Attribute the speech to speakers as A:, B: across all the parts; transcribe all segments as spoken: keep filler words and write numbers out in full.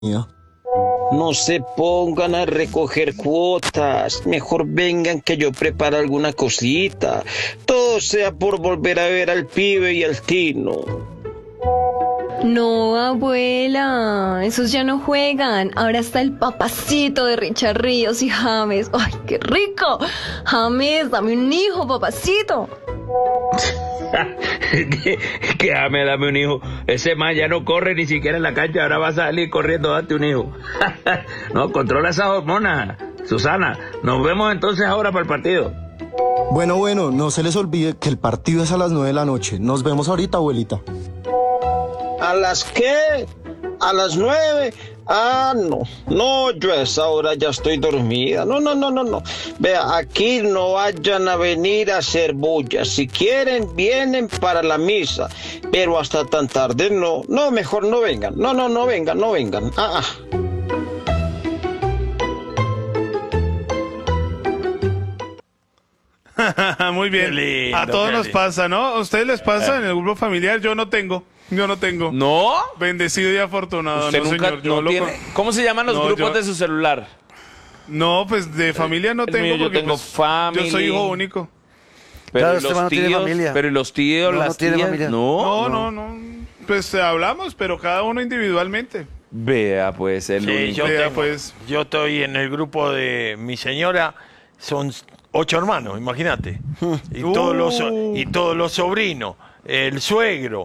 A: No se pongan a recoger cuotas, mejor vengan que yo prepare alguna cosita. Todo sea por volver a ver al pibe y al Tino.
B: No, abuela, esos ya no juegan. Ahora está el papacito de Richard Ríos y James. ¡Ay, qué rico! James, dame un hijo, papacito.
C: que, que dame, dame un hijo. Ese man ya no corre ni siquiera en la cancha, ahora va a salir corriendo, date un hijo. No, controla esas hormonas, Susana. Nos vemos entonces ahora para el partido.
D: Bueno, bueno, no se les olvide que el partido es a las nueve de la noche. Nos vemos ahorita, abuelita.
A: ¿A las qué? ¿A las nueve? Ah, no, no, yo a esa hora ya estoy dormida. No, no, no, no, no. Vea, aquí no vayan a venir a hacer bulla. Si quieren, vienen para la misa. Pero hasta tan tarde no. No, mejor no vengan. No, no, no vengan, no vengan. Ah,
E: ah. Muy bien. Lindo, a todos nos pasa, ¿no? ¿A ustedes les pasa eh. en el grupo familiar? Yo no tengo. Yo no tengo.
F: ¿No?
E: Bendecido y afortunado.
F: ¿Usted
E: no,
F: nunca
E: señor. Yo
F: no tiene...
E: con...
F: ¿Cómo se llaman los no, grupos yo... de su celular?
E: No, pues de familia no
F: el
E: tengo.
F: Mío, yo
E: porque,
F: tengo
E: pues,
F: familia.
E: Yo soy hijo único.
F: Pero
G: claro,
F: ¿y los
G: no
F: tíos?
G: tiene familia.
F: Pero ¿y los tíos,
G: no,
F: las
G: no tiene
F: tías?
G: Familia.
E: No, no, no, no. Pues hablamos, pero cada uno individualmente.
F: Vea, pues, el
H: sí,
F: único.
H: Yo,
E: Vea,
H: tengo,
E: pues.
H: yo estoy en el grupo de mi señora, son ocho hermanos, imagínate. Y, uh. todos los, y todos los sobrinos, el suegro,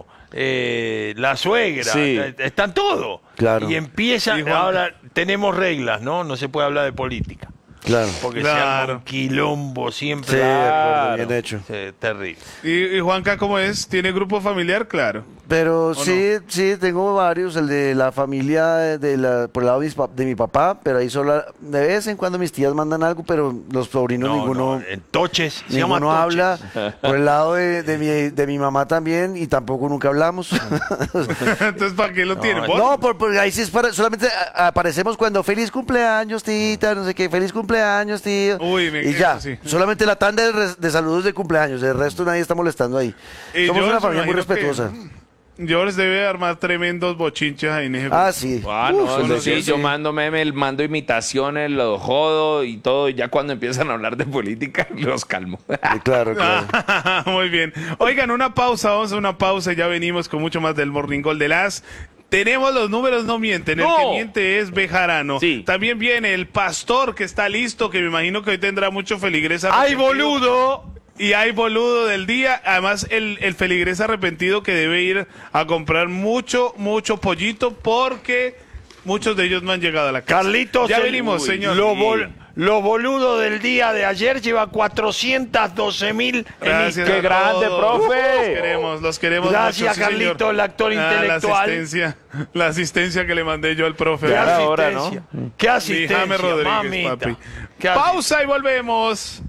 H: eh, la suegra,
F: sí.
H: están todos.
G: Claro.
H: Y empiezan, y ahora tenemos reglas, ¿no? No se puede hablar de política.
G: Claro.
H: Porque
E: claro.
H: se arma un quilombo siempre.
G: Sí,
H: claro.
G: bien hecho.
H: Sí, terrible.
E: ¿Y, y Juanca cómo es? ¿Tiene grupo familiar? Claro.
G: Pero sí,
E: no?
G: sí, tengo varios, el de la familia de la, por el lado de, mis, de mi papá, pero ahí solo de vez en cuando mis tías mandan algo, pero los sobrinos
H: no,
G: ninguno,
H: no, en toches, se
G: ninguno
H: llama
G: habla.
H: toches.
G: Por el lado de, de, mi, de mi mamá también, y tampoco nunca hablamos.
E: Entonces, ¿para qué lo
G: no,
E: tiene?
G: No, por, por ahí sí es para, solamente aparecemos cuando feliz cumpleaños, tita, no sé qué, feliz cumpleaños, tío.
E: Uy, me
G: y ya,
E: sí.
G: solamente la tanda de, de saludos de cumpleaños, el resto nadie está molestando ahí.
E: Y
G: Somos
E: yo
G: una familia muy respetuosa.
E: Que... Yo les debe armar tremendos bochinches ahí en ese
G: Ah, sí.
F: Ah, no,
G: Uf,
F: no, sí,
G: sí.
F: yo mando memes, mando imitaciones, los jodo y todo. Y ya cuando empiezan a hablar de política, los calmo.
G: Sí, claro, claro.
E: Muy bien. Oigan, una pausa, vamos a una pausa. Ya venimos con mucho más del Morning Call de las... Tenemos los números, no mienten.
F: No.
E: El que miente es Bejarano.
F: Sí.
E: También viene el pastor que está listo, que me imagino que hoy tendrá mucho feligresa.
H: ¡Ay, boludo!
E: Y hay boludo del día, además el, el feligrés arrepentido que debe ir a comprar mucho, mucho pollito porque muchos de ellos no han llegado a la casa.
H: Carlitos,
E: ya
H: el,
E: venimos,
H: uy,
E: señor.
H: Lo, bol, lo boludo del día de ayer lleva cuatrocientos doce mil.
E: Gracias.
F: ¡Qué grande,
E: todos.
F: profe!
E: Los queremos, los queremos
H: Gracias,
E: mucho, sí,
H: Carlitos,
E: señor.
H: el actor
E: Ah,
H: intelectual.
E: La asistencia, la asistencia que le mandé yo al profe.
H: ¿Qué
F: Ahora, ahora,
H: asistencia?
F: ¿no?
H: ¿Qué asistencia,
E: James Rodríguez,
H: mamita?
E: papi.
H: ¿Qué
E: Pausa y volvemos.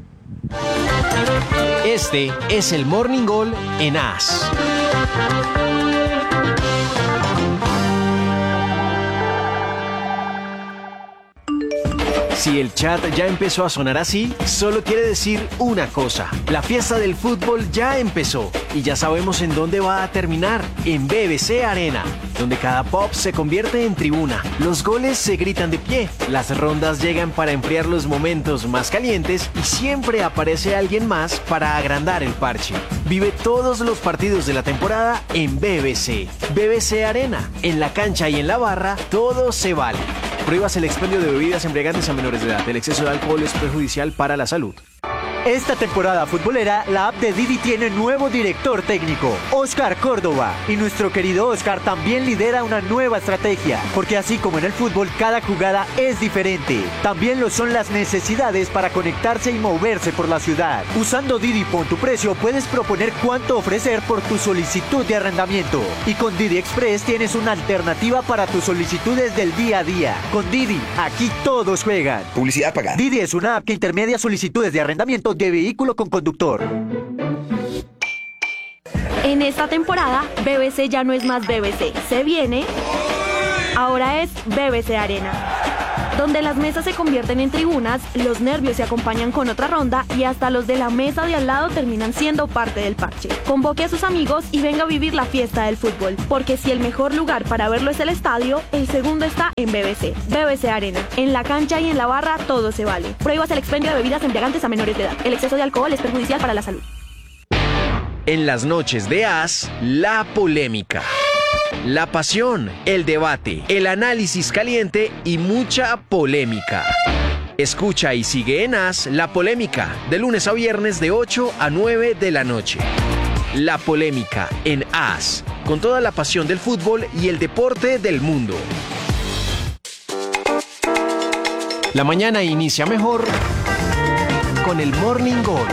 I: Este es el Morning Call en A S. Si el chat ya empezó a sonar así, solo quiere decir una cosa. La fiesta del fútbol ya empezó y ya sabemos en dónde va a terminar, en B B C Arena, donde cada pop se convierte en tribuna. Los goles se gritan de pie, las rondas llegan para enfriar los momentos más calientes y siempre aparece alguien más para agrandar el parche. Vive todos los partidos de la temporada en B B C. B B C Arena, en la cancha y en la barra, todo se vale. Prohíbas el expendio de bebidas embriagantes a menores de edad. El exceso de alcohol es perjudicial para la salud.
J: Esta temporada futbolera, la app de Didi tiene nuevo director técnico, Oscar Córdoba. Y nuestro querido Oscar también lidera una nueva estrategia, porque así como en el fútbol, cada jugada es diferente. También lo son las necesidades para conectarse y moverse por la ciudad. Usando Didi Pon tu precio, puedes proponer cuánto ofrecer por tu solicitud de arrendamiento. Y con Didi Express tienes una alternativa para tus solicitudes del día a día. Con Didi, aquí todos juegan.
K: Publicidad pagada.
J: Didi es una app que intermedia solicitudes de arrendamiento de vehículo con conductor.
B: En esta temporada, B B C ya no es más B B C. Se viene, ahora es B B C Arena.
K: donde las mesas se convierten en tribunas, los nervios se acompañan con otra ronda y hasta los de la mesa de al lado terminan siendo parte del parche. Convoque a sus amigos y venga a vivir la fiesta del fútbol, porque si el mejor lugar para verlo es el estadio, el segundo está en B B C. B B C Arena. En la cancha y en la barra todo se vale. Prohíbas el expendio de bebidas embriagantes a menores de edad. El exceso de alcohol es perjudicial para la salud.
I: En las noches de As, la polémica. La pasión, el debate, el análisis caliente y mucha polémica. Escucha y sigue en As La Polémica, de lunes a viernes de ocho a nueve de la noche. La Polémica en As, con toda la pasión del fútbol y el deporte del mundo. La mañana inicia mejor con el Morning Gol.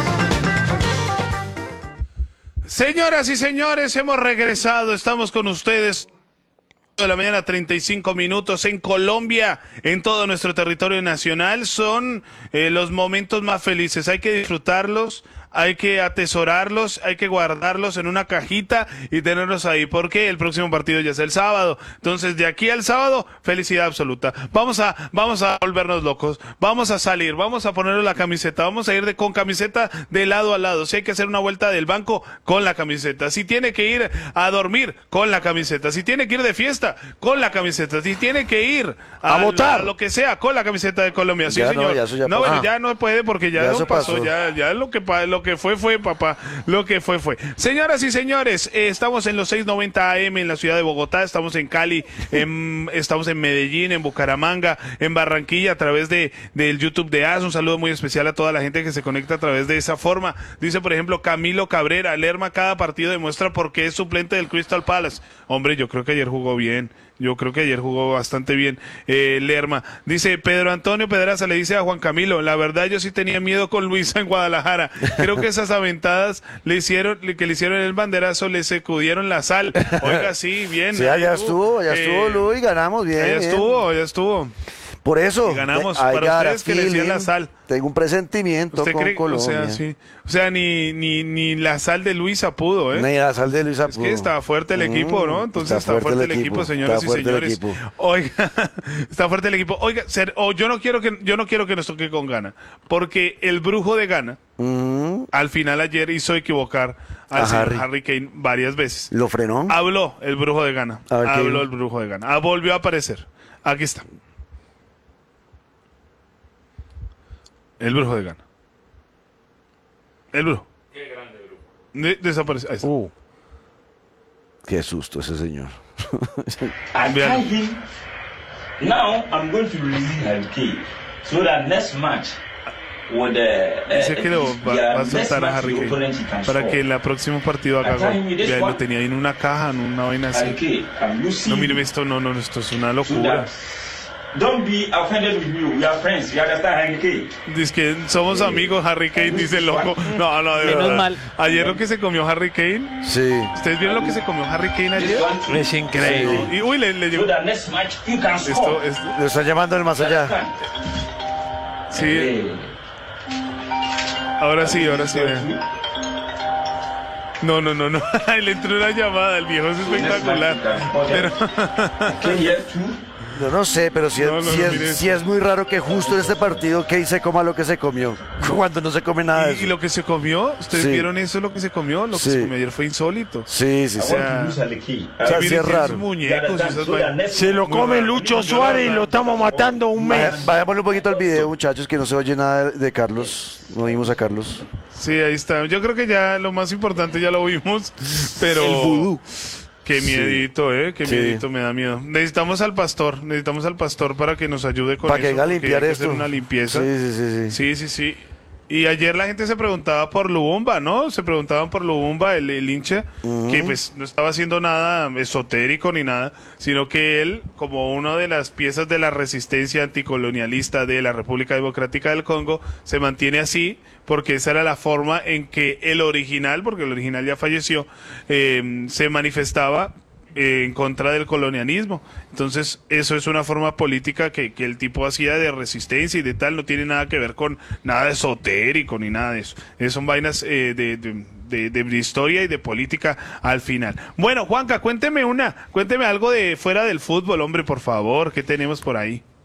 E: Señoras y señores, hemos regresado, estamos con ustedes de la mañana, treinta y cinco minutos en Colombia, en todo nuestro territorio nacional. Son eh, los momentos más felices, hay que disfrutarlos, hay que atesorarlos, hay que guardarlos en una cajita y tenerlos ahí, porque el próximo partido ya es el sábado. Entonces, de aquí al sábado, felicidad absoluta. Vamos a, vamos a volvernos locos, vamos a salir, vamos a ponernos la camiseta, vamos a ir de, con camiseta de lado a lado. Si hay que hacer una vuelta del banco, con la camiseta. Si tiene que ir a dormir, con la camiseta. Si tiene que ir de fiesta, con la camiseta. Si tiene que ir a,
H: a votar,
E: a lo que sea, con la camiseta de Colombia. Sí,
G: ya
E: señor.
G: No, ya, eso ya
E: no, bueno, ya no puede porque ya,
G: ya
E: no pasó,
G: pasó.
E: ya, ya lo que lo que fue fue, papá, lo que fue fue. Señoras y señores, eh, estamos en los seiscientos noventa A M en la ciudad de Bogotá, estamos en Cali, en, estamos en Medellín, en Bucaramanga, en Barranquilla, a través de del YouTube de As. Un saludo muy especial a toda la gente que se conecta a través de esa forma. Dice, por ejemplo, Camilo Cabrera, Lerma cada partido demuestra por qué es suplente del Crystal Palace. Hombre, yo creo que ayer jugó bien. Yo creo que ayer jugó bastante bien eh, Lerma. Dice Pedro Antonio Pedraza, le dice a Juan Camilo, la verdad yo sí tenía miedo con Luisa en Guadalajara. Creo que esas aventadas le hicieron, que le hicieron el banderazo, le sacudieron la sal. Oiga, sí, bien.
G: Sí, allá estuvo, allá
E: eh,
G: estuvo Luis, ganamos bien.
E: Allá
G: bien.
E: estuvo, allá estuvo.
G: Por eso,
E: y ganamos,
G: I
E: para ustedes que le
G: feeling,
E: decían la sal.
G: Tengo un presentimiento
E: ¿Usted
G: con
E: cree?
G: Colombia.
E: O sea, sí. O sea, ni, ni, ni la sal de Luisa pudo, ¿eh?
G: Ni la sal de Luisa
E: es
G: pudo.
E: que estaba fuerte el equipo, ¿no? Entonces está,
G: está
E: fuerte, fuerte el equipo, equipo señoras y señores. Oiga, está fuerte el equipo. Oiga, ser, oh, yo no quiero que yo no quiero que nos toque con Ghana, porque el brujo de Ghana
G: mm.
E: al final ayer hizo equivocar al
G: a
E: señor
G: Harry.
E: Harry Kane varias veces.
G: ¿Lo frenó?
E: Habló el brujo de Ghana.
G: A ver,
E: Habló
G: ¿qué?
E: el brujo de Ghana. Ah, volvió a aparecer. Aquí está. El brujo de Ghana. El brujo.
C: Qué grande brujo.
E: De desapareció. Ahí está.
G: Uh. Qué susto ese señor.
L: I tell him, now I'm going to release Harry Kane so that next match with the, uh,
E: Dice que lo va, va a soltar a Harry Kane para que en el próximo partido haga gol. Ya lo tenía ahí en una caja, en una vaina así. No, mire esto, no, no, esto es una locura.
L: Don't be offended with me. We are friends. You understand, Harry Kane?
E: Dice que somos amigos, Harry Kane, dice el loco. No, no, de
M: Menos
E: verdad.
M: mal.
E: Ayer lo que se comió Harry Kane.
G: Sí.
E: ¿Ustedes vieron lo que se comió Harry Kane ayer?
H: Es increíble.
E: Y uy, le, le llegó.
L: So that next match you can
E: Esto,
L: score.
E: esto,
G: Lo está llamando el más allá.
E: sí. Ahora sí, ahora sí. vean. No, no, no, no. Le entró una llamada, el viejo es espectacular. Pero
G: Yo no sé, pero si,
E: No,
G: es,
E: no,
G: si,
E: no,
G: es,
E: mire
G: si es muy raro que justo en este partido Kane se coma lo que se comió. Cuando no se come nada de
E: y,
G: eso.
E: y lo que se comió, ¿ustedes
G: Sí.
E: vieron eso? Lo que se comió, lo que
G: Sí.
E: se comió ayer fue insólito.
G: Sí, sí,
L: I
G: sí.
L: want to lose Harry Kane.
G: O sea, sí
E: miren,
G: es
E: tiene
G: raro.
E: sus muñecos y esas
L: So that
E: vainas.
L: next
H: Se lo
E: Muy
H: come
E: raro.
H: Lucho Suárez y lo estamos matando un mes.
G: Vaya- Vayámosle un poquito al video, muchachos, que no se oye nada de, de Carlos. No oímos a Carlos.
E: Sí, ahí está. Yo creo que ya lo más importante ya lo vimos, pero...
G: El vudú.
E: Qué miedito, eh, qué
G: Sí.
E: miedito, me da miedo. Necesitamos al pastor, necesitamos al pastor para que nos ayude con
G: Para que
E: eso,
G: venga a
E: porque
G: limpiar
E: hay que
G: esto.
E: hacer una limpieza.
G: Sí, sí, sí, sí.
E: Sí, sí, sí. Y ayer la gente se preguntaba por Lubumba, ¿no? Se preguntaban por Lubumba, el, el hincha, que pues no estaba haciendo nada esotérico ni nada, sino que él, como una de las piezas de la resistencia anticolonialista de la República Democrática del Congo, se mantiene así, porque esa era la forma en que el original, porque el original ya falleció, eh, se manifestaba eh, en contra del colonialismo. Entonces, eso es una forma política que, que el tipo hacía de resistencia y de tal, no tiene nada que ver con nada esotérico ni nada de eso. Eh, son vainas eh, de, de, de, de historia y de política al final. Bueno, Juanca, cuénteme una, cuénteme algo de fuera del fútbol, hombre, por favor, ¿qué tenemos por ahí?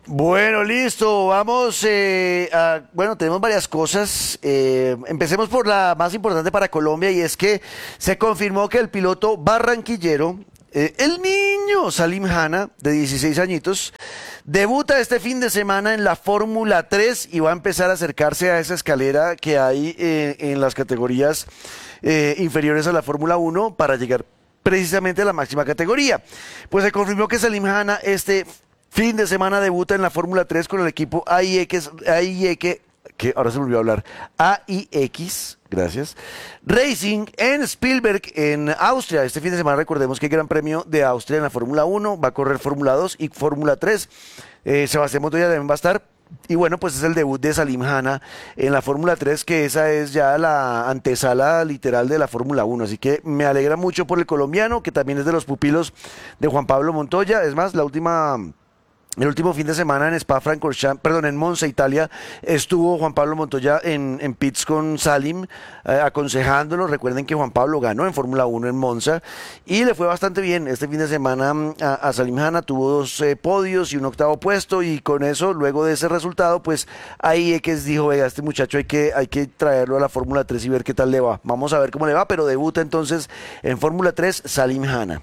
G: Bueno, listo, vamos eh, a, bueno, tenemos varias cosas, eh, empecemos por la más importante para Colombia y es que se confirmó que el piloto barranquillero, eh, el niño Salim Hanna, de dieciséis añitos, debuta este fin de semana en la Fórmula tres y va a empezar a acercarse a esa escalera que hay eh, en las categorías eh, inferiores a la Fórmula uno para llegar precisamente a la máxima categoría. Pues se confirmó que Salim Hanna este fin de semana debuta en la Fórmula tres con el equipo A I X, A I X, que ahora se me olvidó hablar, A I X, gracias, Racing en Spielberg, en Austria. Este fin de semana recordemos que hay Gran Premio de Austria en la Fórmula uno, va a correr Fórmula dos y Fórmula tres. Eh, Sebastián Montoya también va a estar. Y bueno, pues es el debut de Salim Hanna en la Fórmula tres, que esa es ya la antesala literal de la Fórmula uno. Así que me alegra mucho por el colombiano, que también es de los pupilos de Juan Pablo Montoya. Es más, la última... El último fin de semana en Spa-Francorchamps, perdón, en Monza, Italia, estuvo Juan Pablo Montoya en, en pits con Salim, eh, aconsejándolo. Recuerden que Juan Pablo ganó en Fórmula uno en Monza y le fue bastante bien. Este fin de semana a, a Salim Hanna tuvo dos eh, podios y un octavo puesto, y con eso, luego de ese resultado, pues ahí es que dijo, oiga, este muchacho hay que, hay que traerlo a la Fórmula tres y ver qué tal le va. Vamos a ver cómo le va, pero debuta entonces en Fórmula tres Salim Hanna.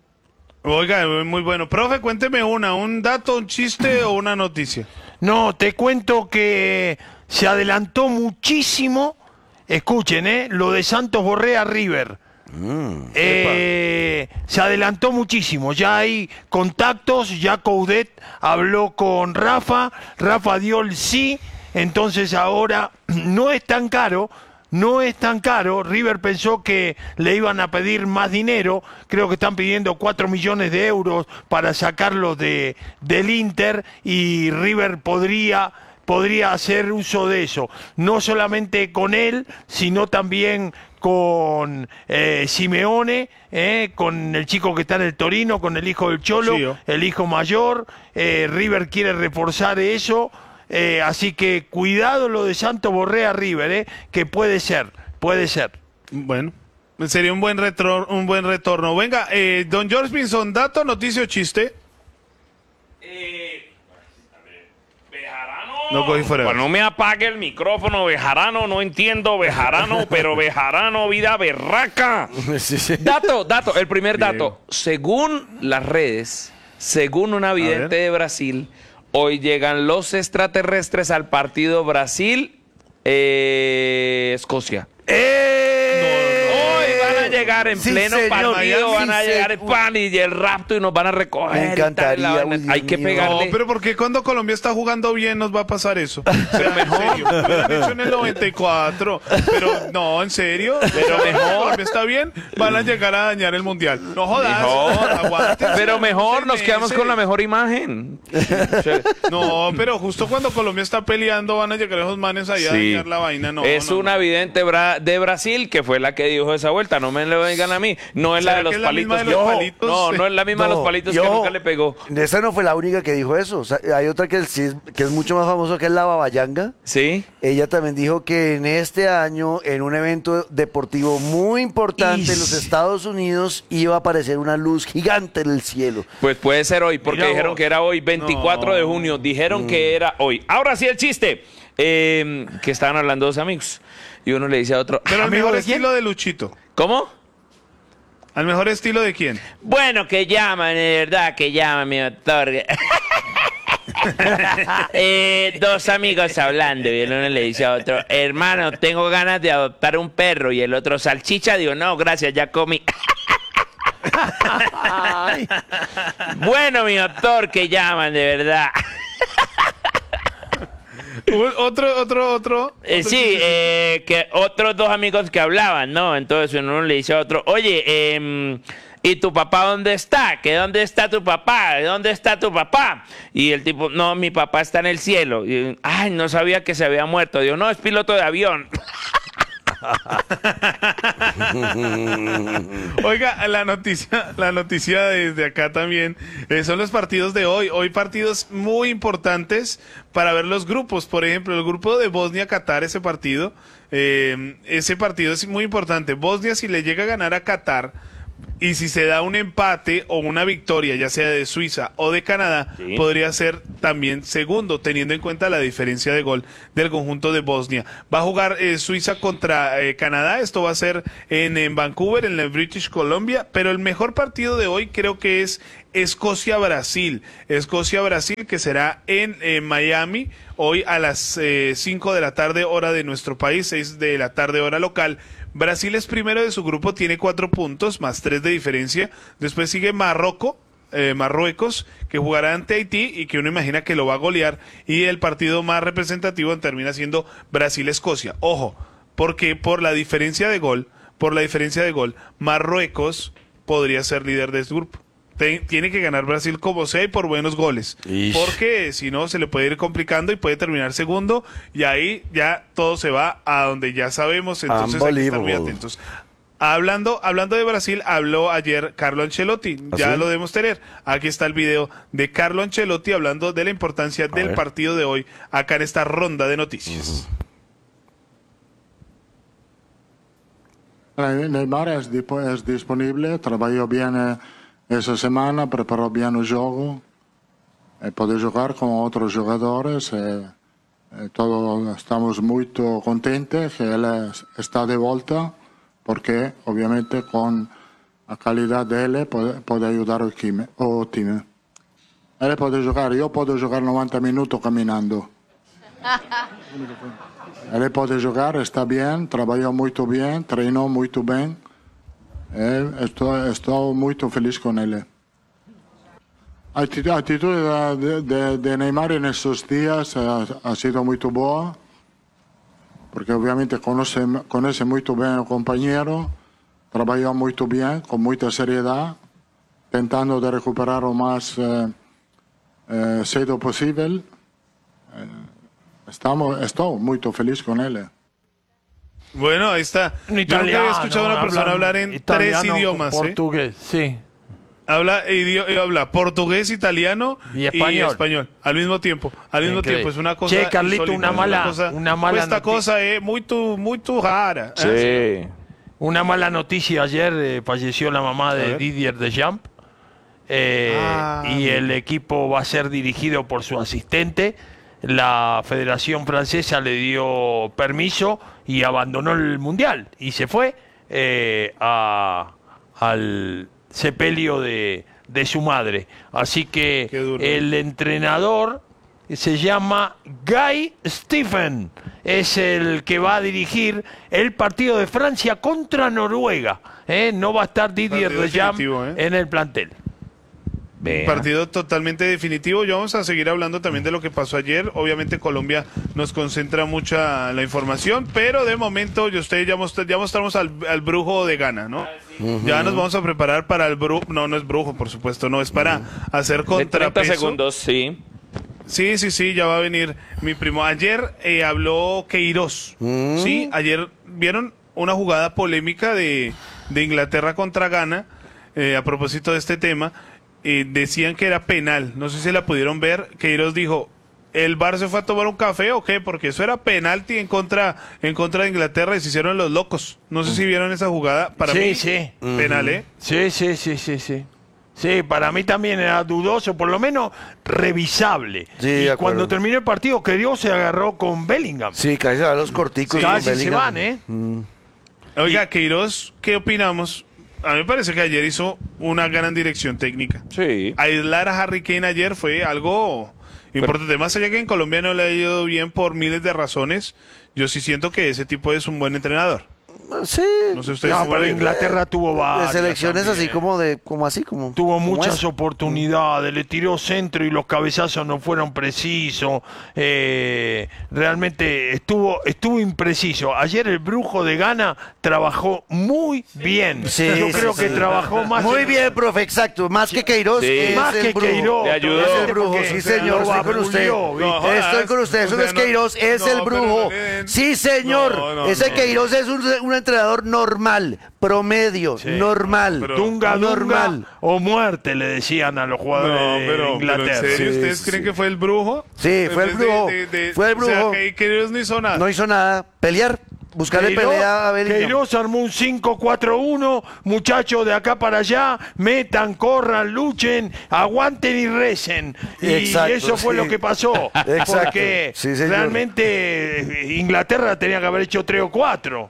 E: Oiga, muy bueno. Profe, cuénteme una, un dato, un chiste o una noticia.
H: No, te cuento que se adelantó muchísimo, escuchen, ¿eh? Lo de Santos Borré a River. Mm, eh, se adelantó muchísimo, ya hay contactos, ya Coudet habló con Rafa, Rafa dio el sí, entonces ahora no es tan caro. No es tan caro. River pensó que le iban a pedir más dinero. Creo que están pidiendo cuatro millones de euros para sacarlo de, del Inter, y River podría, podría hacer uso de eso. No solamente con él, sino también con eh, Simeone, eh, con el chico que está en el Torino, con el hijo del Cholo, sí, el hijo mayor. Eh, River quiere reforzar eso. Eh, así que cuidado lo de Santos Borré a River, eh, que puede ser, puede ser.
E: Bueno, sería un buen retro, un buen retorno. Venga, eh, don George Pinson, dato, noticia o chiste.
F: Eh, Bejarano.
E: No cogí fuera.
F: Pues no me apague el micrófono, Bejarano, no entiendo Bejarano, pero Bejarano, vida berraca.
G: Sí, sí.
F: Dato, dato, el primer dato. Según las redes, según una vidente de Brasil, hoy llegan los extraterrestres al partido Brasil-Escocia.
H: ¡Eh!
F: Hoy van a llegar en
G: Sí,
F: pleno
G: señor,
F: partido,
G: sí,
F: van a llegar el
G: señor.
F: pan y el rapto y nos van a recoger.
G: Me encantaría,
F: y tal, la vaina.
G: uy,
F: Hay
G: Dios
F: que
G: mío.
F: pegarle.
E: No, pero ¿por qué cuando Colombia está jugando bien nos va a pasar eso? O sea, mejor. En serio, lo hubieran hecho en el noventa y cuatro. Pero no, en serio.
F: Pero
E: O sea,
F: mejor.
E: Colombia está bien, van a llegar a dañar el mundial. No jodas.
F: Mejor.
E: Aguántense,
F: Pero mejor,
E: seis
F: nos quedamos
E: meses.
F: con la mejor imagen.
E: No, pero justo cuando Colombia está peleando van a llegar esos manes allá
F: Sí.
E: a dañar la vaina. No,
F: es
E: no,
F: una
E: no.
F: vidente bra- de Brasil que fue la que dijo esa vuelta. No me lo digan a mí. No es la
E: ¿Será
F: de los
E: que es la misma
F: palitos.
E: de los
F: que-
E: palitos?
F: No, no es la misma de
G: No,
F: los palitos
G: yo-
F: que nunca le pegó.
G: Esa no fue la única que dijo eso. O sea, hay otra que, sí es, que es mucho más famosa, que es la Babayanga.
F: ¿Sí?
G: Ella también dijo que en este año, en un evento deportivo muy importante
F: Is.
G: en los Estados Unidos, iba a aparecer una luz gigante en el cielo.
F: Pues puede ser hoy, porque
H: Mirá
F: dijeron
H: vos.
F: que era hoy, veinticuatro de junio. Dijeron que era hoy. Ahora sí el chiste. Eh, que estaban hablando dos amigos. Y uno le dice a otro.
E: Pero al
F: ¿amigo
E: mejor
F: de quién?
E: estilo de Luchito.
F: ¿Cómo?
E: ¿Al mejor estilo de quién?
F: Bueno, que llaman, de verdad, que llaman, mi doctor. eh, dos amigos hablando y el uno le dice a otro, hermano, tengo ganas de adoptar un perro. Y el otro, salchicha, digo, no, gracias, ya comí. Bueno, mi doctor, que llaman, de verdad.
E: Otro, otro, otro.
F: Eh,
E: otro
F: sí,
E: chiste.
F: eh, que otros dos amigos que hablaban, ¿no? Entonces uno le dice a otro, oye, eh, ¿y tu papá dónde está? ¿Que dónde está tu papá? ¿Dónde está tu papá? Y el tipo, no, mi papá está en el cielo. Y, ay, no sabía que se había muerto. Digo, no, es piloto de avión.
E: Oiga, la noticia, la noticia desde acá también eh, son los partidos de hoy. Hoy partidos muy importantes para ver los grupos. Por ejemplo, el grupo de Bosnia-Qatar, ese partido, eh, ese partido es muy importante. Bosnia, si le llega a ganar a Qatar, Y si se da un empate o una victoria, ya sea de Suiza o de Canadá, sí, podría ser también segundo, teniendo en cuenta la diferencia de gol del conjunto de Bosnia. Va a jugar eh, Suiza contra eh, Canadá, esto va a ser en, en Vancouver, en la British Columbia, pero el mejor partido de hoy creo que es Escocia-Brasil. Escocia-Brasil, que será en eh, Miami, hoy a las eh, cinco de la tarde, hora de nuestro país, seis de la tarde, hora local. Brasil es primero de su grupo, tiene cuatro puntos, más tres de diferencia. Después sigue Marruecos, eh, Marruecos, que jugará ante Haití y que uno imagina que lo va a golear. Y el partido más representativo termina siendo Brasil-Escocia. Ojo, porque por la diferencia de gol, por la diferencia de gol, Marruecos podría ser líder de este grupo. Tiene que ganar Brasil como sea y por buenos goles. Ish. Porque si no se le puede ir complicando y puede terminar segundo y ahí ya todo se va a donde ya sabemos, entonces hay que estar muy atentos. Hablando, hablando de Brasil, habló ayer Carlo Ancelotti, ¿Ah, ya sí? lo debemos tener. Aquí está el video de Carlo Ancelotti hablando de la importancia a del ver. partido de hoy acá en esta ronda de noticias.
M: Uh-huh. Neymar es, es disponible, trabajó bien eh, essa semana, preparou bem o jogo, e pode jogar com outros jogadores. E, e todos estamos muito contentes que ele está de volta, porque, obviamente, com a qualidade dele, pode, pode ajudar o time, o time. Ele pode jogar, eu posso jogar noventa minutos caminhando. Ele pode jogar, está bem, trabalhou muito bem, treinou muito bem. Eh, estou, estou muito feliz com ele. A atitude de, de, de Neymar nesses dias ha, ha sido muito boa, porque obviamente conhece, conhece muito bem o companheiro, trabalhou muito bem, com muita seriedade, tentando de recuperar o mais eh, eh, cedo possível. Eh, estamos, estou muito feliz com ele.
E: Bueno, ahí está. Yo nunca había escuchado a una persona hablar en tres idiomas.
H: Portugués,
E: ¿eh?
H: sí.
E: Habla, idio, habla portugués, italiano
H: y español.
E: y español al mismo tiempo. Al mismo
H: Increíble.
E: tiempo. Es una cosa.
H: Che, Carlito,
E: insólita,
H: una mala,
E: una cosa,
H: una mala
E: esta cosa es muy, tu, muy tu rara.
H: Sí. ¿eh? Una mala noticia ayer, eh, falleció la mamá de Didier Deschamps. Eh, ah, y el equipo va a ser dirigido por su asistente. La Federación Francesa le dio permiso y abandonó el Mundial y se fue eh, a, al sepelio de, de su madre. Así que el entrenador se llama Guy Stephen, es el que va a dirigir el partido de Francia contra Noruega. ¿eh? No va a estar Didier Deschamps ¿eh? en el plantel.
E: Un partido totalmente definitivo. Y vamos a seguir hablando también de lo que pasó ayer. Obviamente Colombia nos concentra mucha la información, pero de momento yo ustedes ya, most ya mostramos al, al brujo de Ghana, ¿no? Uh-huh. Ya nos vamos a preparar para el brujo. No, no es brujo, por supuesto, no, es para uh-huh. hacer contrapeso.
F: treinta segundos, sí.
E: Sí, sí, sí, ya va a venir mi primo. Ayer eh, habló Queiroz, uh-huh. sí, ayer vieron una jugada polémica de, de Inglaterra contra Ghana, eh, a propósito de este tema. Eh, decían que era penal, no sé si la pudieron ver. Queiroz dijo, ¿el V A R se fue a tomar un café o qué? Porque eso era penalti en contra, en contra de Inglaterra y se hicieron los locos. No sé si vieron esa jugada, para
H: sí,
E: mí
H: sí.
E: penal, ¿eh?
H: Sí, sí, sí, sí, sí. Sí, para mí también era dudoso, por lo menos revisable.
G: Sí,
H: y cuando terminó el partido, Queiroz se agarró con Bellingham.
G: Sí, casi a los corticos.
H: Sí, casi se van, ¿eh?
E: Mm. Oiga, Queiroz, ¿qué opinamos? A mí me parece que ayer hizo una gran dirección técnica.
F: Sí.
E: Aislar a Harry Kane ayer fue algo importante. Pero, más allá que en Colombia no le ha ido bien por miles de razones, yo sí siento que ese tipo es un buen entrenador.
G: Sí.
E: No sé ustedes.
H: No, pero Inglaterra tuvo varias.
G: De selecciones
H: también.
G: así como de, como así, como.
H: Tuvo
G: como
H: muchas
G: es.
H: oportunidades, le tiró centro y los cabezazos no fueron precisos. Eh, realmente estuvo, estuvo impreciso. Ayer el brujo de Ghana trabajó muy bien.
G: Sí,
H: Yo
G: sí,
H: creo
G: sí,
H: que
G: sí.
H: trabajó más.
G: Muy bien, profe, exacto. Más que Queiroz,
H: sí.
G: es
H: más
G: el
H: que
G: brujo.
H: Queiroz.
F: Le ayudó.
G: Es el brujo, sí, señor. Estoy con usted.
E: No,
G: Estoy con usted. Eso no es Queiroz, es
E: no,
G: el brujo.
E: pero,
G: Sí, señor.
E: No, no,
G: Ese
E: no.
G: Queiroz es un, un entrenador normal, promedio,
H: Sí.
G: normal.
H: Pero, Dunga,
G: normal.
H: Dunga o muerte le decían a los jugadores
E: No,
H: de
E: pero,
H: Inglaterra.
E: pero ¿en serio
G: Sí,
E: ustedes
G: sí.
E: creen que fue el brujo?
G: Sí, fue el
E: En vez de-
G: brujo.
E: de- de-
G: Fue el brujo.
E: O sea, que Queiroz no hizo nada.
G: No hizo nada. Pelear. buscarle
H: Queiroz-
G: pelea a Bellingham.
H: Queiroz armó un cinco cuatro uno, muchachos de acá para allá, metan, corran, luchen, aguanten y recen. Y
G: Exacto,
H: eso fue
G: sí.
H: lo que pasó.
G: Exacto.
H: Porque
G: Sí, señor.
H: realmente eh, Inglaterra tenía que haber hecho tres o cuatro.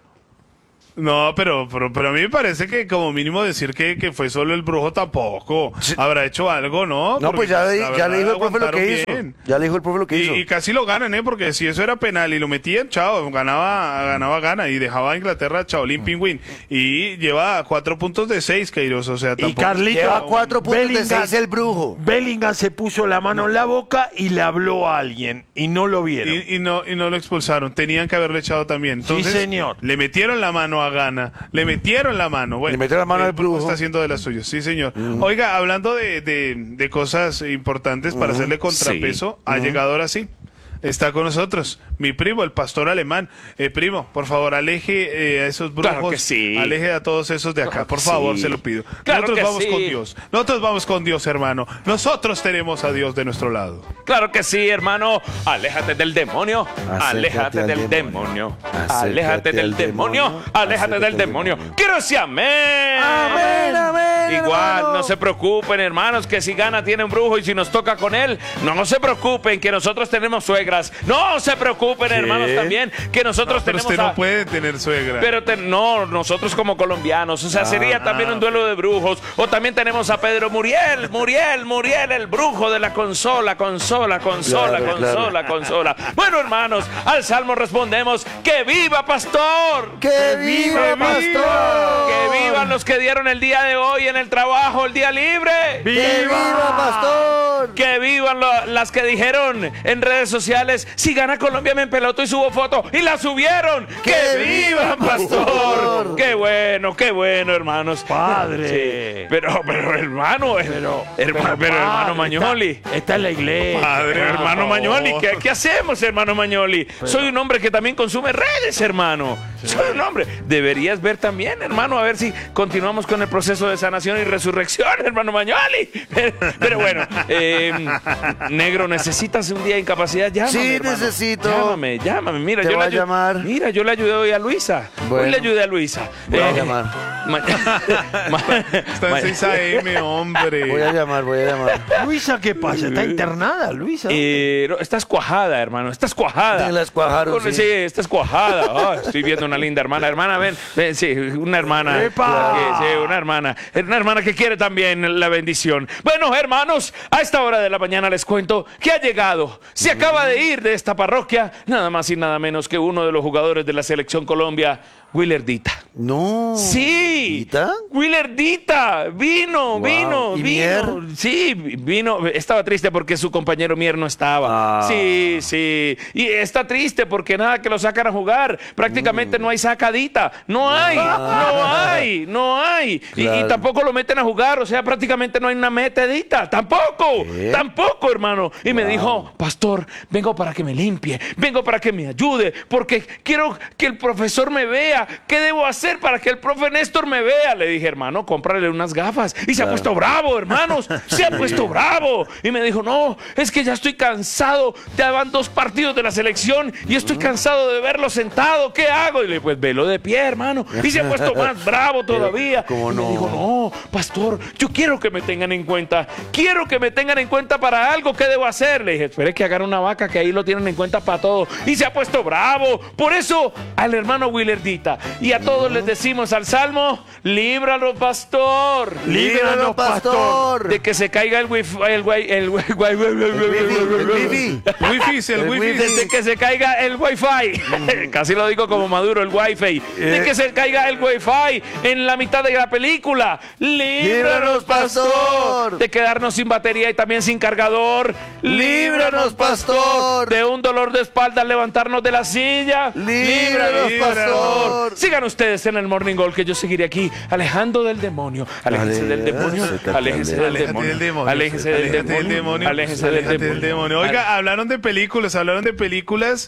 E: No, pero, pero, pero a mí me parece que como mínimo decir que, que fue solo el brujo tampoco. Habrá hecho algo, ¿no?
G: No,
E: Porque,
G: pues ya, le-
E: la
G: ya le
E: verdad,
G: dijo el profe lo que
E: aguantaron
G: hizo.
E: bien.
G: Ya le dijo el profe lo que
E: Y,
G: hizo.
E: y casi lo ganan, ¿eh? Porque si eso era penal y lo metían, chao, ganaba, ganaba, gana. Y dejaba a Inglaterra, chaolín, pingüín. Y lleva cuatro puntos de seis, Queiroz, o sea,
H: Y
E: tampoco.
H: Carlito,
G: Lleva cuatro puntos de
H: Bellingham-
G: seis el brujo.
H: Bellingham se puso la mano en la boca y le habló a alguien y no lo vieron.
E: Y, y no, y no lo expulsaron, tenían que haberle echado también. Entonces,
H: señor.
E: Le metieron la mano a Gana, le metieron la mano. Bueno,
G: Le metieron la mano
E: el
G: al brujo.
E: Está haciendo de las suyas, sí, señor. Oiga, hablando de, de, de cosas importantes para hacerle contrapeso, ha llegado ahora sí. Está con nosotros mi primo, el pastor alemán. Eh, primo, por favor, aleje eh, a esos brujos.
C: Claro que sí.
E: Aleje a todos esos de acá,
C: Claro
E: por
C: que
E: favor,
C: sí.
E: se lo pido.
C: Claro
E: Nosotros
C: que
E: vamos
C: sí.
E: con Dios. Nosotros vamos con Dios, hermano. Nosotros tenemos a Dios de nuestro lado.
C: Claro que sí, hermano. Aléjate del demonio.
G: Acércate
C: Aléjate
G: al
C: del
G: demonio.
C: demonio.
G: Acércate
C: Aléjate
G: al
C: del demonio.
G: demonio.
C: Aléjate del
G: Acércate al
C: demonio.
G: demonio.
C: Quiero decir amén.
G: Amén, amén,
C: Igual,
G: hermano.
C: no se preocupen, hermanos, que si Gana tiene un brujo y si nos toca con él, no, no se preocupen, que nosotros tenemos suegras. No se preocupen, hermanos, también, que nosotros
E: Pero
C: tenemos
E: usted no
C: a-
E: puede tener suegra.
C: Pero te- no, nosotros como colombianos, o sea, sería también un duelo de brujos. O también tenemos a Pedro Muriel, Muriel, Muriel, el brujo de la consola, consola, consola,
G: Claro,
C: consola, consola. Bueno, hermanos, al salmo respondemos, ¡que viva pastor!
G: ¡Que viva, pastor!
C: ¡Que vivan los que dieron el día de hoy en el trabajo, el día libre!
G: ¡Que viva, pastor!
C: Que vivan lo- las que dijeron en redes sociales, si gana Colombia me empeloto y subo foto, y la subieron. ¡Que,
G: ¡Que
C: vivan,
G: viva,
C: pastor!
G: pastor!
C: ¡Qué bueno, qué bueno, hermanos!
H: Padre.
C: Sí, pero, pero, hermano, pero, hermano, pero, hermano
H: padre,
C: Mañoli.
H: Está, está en la iglesia.
E: Padre,
C: Pero,
E: por
C: hermano
E: favor.
C: Mañoli, ¿qué, qué hacemos, hermano Mañoli? Soy un hombre que también consume redes, hermano. Soy un hombre. Deberías ver también, hermano, a ver si continuamos con el proceso de sanación y resurrección, hermano Mañoli. Pero, pero bueno, eh, negro, ¿necesitas un día de incapacidad? Llámame,
G: Sí,
C: hermano.
G: necesito.
C: Llámame, llámame. Mira,
G: Te
C: yo
G: voy
C: le
G: a
C: ayu-
G: llamar.
C: Mira, yo le ayudé hoy a Luisa. Hoy
G: Bueno.
C: le ayudé a Luisa.
G: Voy a
C: Eh,
G: llamar.
C: ma- ma-
E: Está
C: ma-
E: en seis a eme, hombre.
G: Voy a llamar, voy a llamar.
H: Luisa, ¿qué pasa? ¿Está internada, Luisa?
C: Eh, no, estás cuajada, hermano, estás cuajada.
G: Te la escuajaron,
C: Con-
G: sí.
C: sí, estás cuajada. Ah, estoy viendo una linda hermana. Hermana, ven, ven, sí, una hermana.
H: ¡Epa!
C: Sí, sí, una hermana. Una hermana que quiere también la bendición. Bueno, hermanos, a esta hora de la mañana les cuento que ha llegado. Se acaba de ir de esta parroquia, nada más y nada menos que uno de los jugadores de la Selección Colombia, Willardita.
G: No.
C: Sí,
G: ¿Dita?
C: Willardita, vino,
G: Wow.
C: vino,
G: ¿Y
C: vino.
G: Mier?
C: Sí, vino. Estaba triste porque su compañero Mier no estaba.
G: Ah.
C: Sí, sí. Y está triste porque nada que lo sacan a jugar. Prácticamente no hay sacadita. No hay, no hay, no hay. Y- Y,
G: Claro.
C: tampoco lo meten a jugar. O sea, prácticamente no hay una metedita. Tampoco,
G: ¿Qué?
C: tampoco, hermano. Y me dijo, pastor, vengo para que me limpie. Vengo para que me ayude. Porque quiero que el profesor me vea. ¿Qué debo hacer para que el profe Néstor me vea? Le dije, hermano, cómprale unas gafas. Y se ha puesto bravo, hermanos. Se ha puesto bravo. Y me dijo, no, es que ya estoy cansado. Ya van dos partidos de la selección y estoy cansado de verlo sentado. ¿Qué hago? Y le dije, pues velo de pie, hermano. Y se ha puesto más bravo todavía.
G: ¿cómo
C: Y me
G: no?
C: dijo, no, pastor, yo quiero que me tengan en cuenta. Quiero que me tengan en cuenta para algo. ¿Qué debo hacer? Le dije, espere que hagan una vaca, que ahí lo tienen en cuenta para todo. Y se ha puesto bravo. Por eso, al hermano Willardita y a todos les decimos al salmo, líbranos, pastor.
G: Líbranos, pastor.
C: De que se caiga el wifi, el wi- el wi- wi- wi- wi-
G: El wifi.
E: Wifi, el
G: El
E: wifi.
G: wifi.
C: de que se caiga el wifi. Casi lo digo como Maduro, el wifi. De que se caiga el wifi en la mitad de la película. Líbranos, pastor. De quedarnos sin batería y también sin cargador.
G: Líbranos, pastor.
C: De un dolor de espalda al levantarnos de la silla.
G: Líbranos, pastor.
C: Sigan ustedes en el Morning Gold, que yo seguiré aquí alejando del demonio. Aléjense del demonio. Aléjense del
E: Aléjate
C: demonio.
E: del demonio.
C: Aléjense del
E: Aléjate del
C: demonio.
E: demonio.
C: Aléjense del
E: Aléjate del
C: demonio.
E: demonio. Oiga, hablaron de películas, hablaron de películas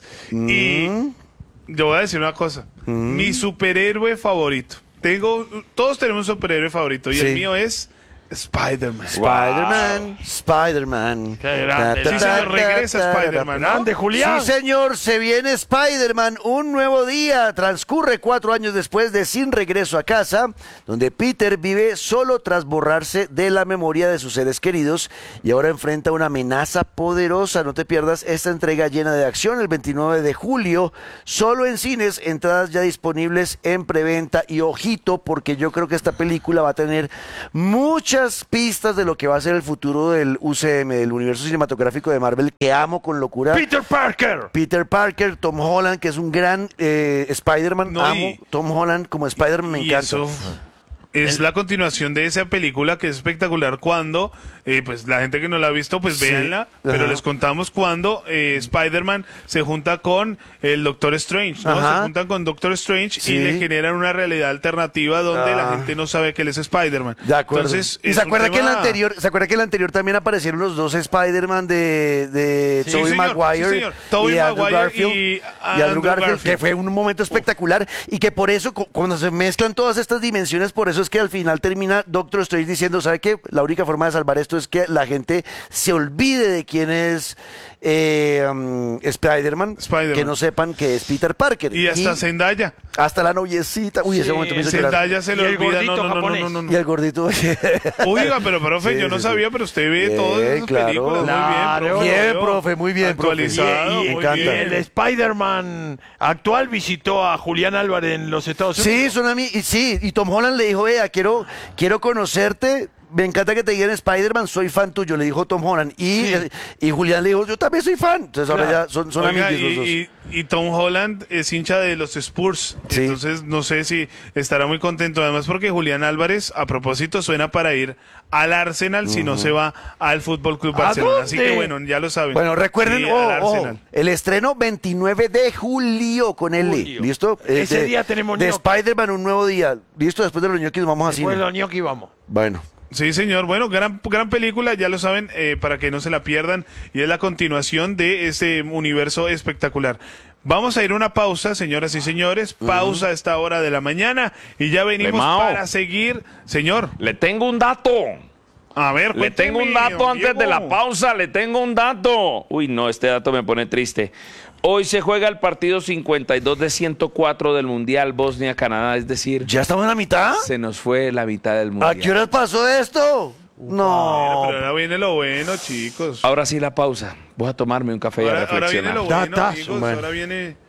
E: y yo voy a decir una cosa. Mi superhéroe favorito. Tengo, todos tenemos un superhéroe favorito y
G: Sí.
E: el mío es Spider-Man.
G: Spider-Man, Spider-Man.
H: Qué grande.
E: Sí, señor, regresa Spider-Man, ¿no?
H: Grande, Julián.
G: Sí, señor, se viene Spider-Man, un nuevo día. Transcurre cuatro años después de Sin Regreso a Casa, donde Peter vive solo tras borrarse de la memoria de sus seres queridos y ahora enfrenta una amenaza poderosa. No te pierdas esta entrega llena de acción el veintinueve de julio, solo en cines, entradas ya disponibles en preventa. Y ojito, porque yo creo que esta película va a tener muchas pistas de lo que va a ser el futuro del U C M, del universo cinematográfico de Marvel, que amo con locura.
H: Peter Parker.
G: Peter Parker, Tom Holland, que es un gran eh, Spider-Man.
E: No,
G: amo
E: y-
G: Tom Holland como Spider-Man, me
E: Y
G: encanta.
E: eso es la continuación de esa película que es espectacular cuando, eh, pues la gente que no la ha visto, pues
G: Sí.
E: véanla, pero
G: Ajá.
E: les contamos cuando eh, Spider-Man se junta con el Doctor Strange, ¿no?
G: Ajá.
E: Se juntan con Doctor Strange
G: Sí.
E: y le generan una realidad alternativa donde la
G: Ah.
E: gente no sabe que él es Spider-Man.
G: De acuerdo.
E: Entonces,
G: ¿Y
E: es
G: se
E: un
G: acuerda que en la
E: tema-
G: anterior, se acuerda que en la anterior también aparecieron los dos Spider-Man de, de
E: Sí,
G: Tobey
E: señor,
G: Maguire
E: sí, señor. Tobey
G: y Andrew
E: Maguire
G: Garfield
E: y
G: y Andrew
E: Andrew
G: Garfield,
E: Garfield.
G: que fue un momento espectacular y que por eso cu- cuando se mezclan todas estas dimensiones, por eso es que al final termina Doctor Strange diciendo, ¿sabe qué? La única forma de salvar esto es que la gente se olvide de quién es eh, um, Spider-Man,
E: Spider-Man.
G: que no sepan que es Peter Parker.
E: Y hasta Zendaya.
G: hasta la noviecita. Uy, ese
H: Sí,
G: momento me hizo llorar.
E: Zendaya se
H: Y
E: le
H: el
E: olvida. No,
H: gordito
E: no, no, no,
H: japonés.
E: no, no, no.
G: Y el gordito.
E: Oiga, pero profe,
G: Sí,
E: yo no
G: sí,
E: sabía,
G: sí.
E: pero usted ve
G: Bien,
E: todas esas
G: claro.
E: películas
H: Claro.
E: muy bien.
G: Bien,
E: Lo veo
G: profe, muy bien, profe.
E: Actualizado,
H: Y- y-
E: muy
G: me encanta.
H: Y el
E: bien.
H: Spider-Man actual visitó a Julián Álvarez en los Estados Unidos.
G: Sí, son amigos. Y sí, y Tom Holland le dijo, vea, quiero, quiero conocerte. Me encanta que te digan Spider-Man, soy fan tuyo, le dijo Tom Holland. Y, eh, y Julián le dijo, yo también soy fan. Entonces ahora
H: Claro.
G: ya son, son
E: Oiga,
G: amigos los dos.
E: y, y- y Tom Holland es hincha de los Spurs,
G: Sí.
E: entonces no sé si estará muy contento, además porque Julián Álvarez, a propósito, suena para ir al Arsenal si no se va al Fútbol Club
H: ¿A
E: Barcelona, así
H: dónde?
E: que bueno, ya lo saben.
G: Bueno, recuerden,
E: Sí,
G: oh,
E: al
G: ojo,
E: Arsenal.
G: el estreno veintinueve de julio con L.
H: Julio.
G: ¿Listo? Eh,
H: Ese
G: de-
H: día tenemos
G: De
H: ñoqui.
G: Spider-Man, un nuevo día. ¿Listo? Después de los ñoquis vamos a
H: Después
G: cine.
H: de los ñoqui vamos.
G: Bueno.
E: Sí, señor. Bueno, gran, gran película, ya lo saben, eh, para que no se la pierdan. Y es la continuación de este universo espectacular. Vamos a ir a una pausa, señoras y señores. Pausa a esta hora de la mañana. Y ya venimos
F: Lemao.
E: para seguir. Señor,
F: Le tengo un dato.
E: a ver,
F: Le tengo un
E: cuénteme,
F: dato antes de la
E: Diego.
F: pausa, le tengo un dato. Uy, no, este dato me pone triste. Hoy se juega el partido cincuenta y dos de ciento cuatro del Mundial Bosnia-Canadá, es decir,
G: ¿Ya estamos en la mitad?
F: se nos fue la mitad del
G: ¿A
F: Mundial.
G: qué horas pasó esto? No.
E: Pero ahora viene lo bueno, chicos.
F: Ahora sí la pausa. Voy a tomarme un café y a
E: Ahora, ahora viene
F: reflexionar.
E: lo bueno,
H: Datazo,
E: amigos.
G: man.
E: Ahora viene,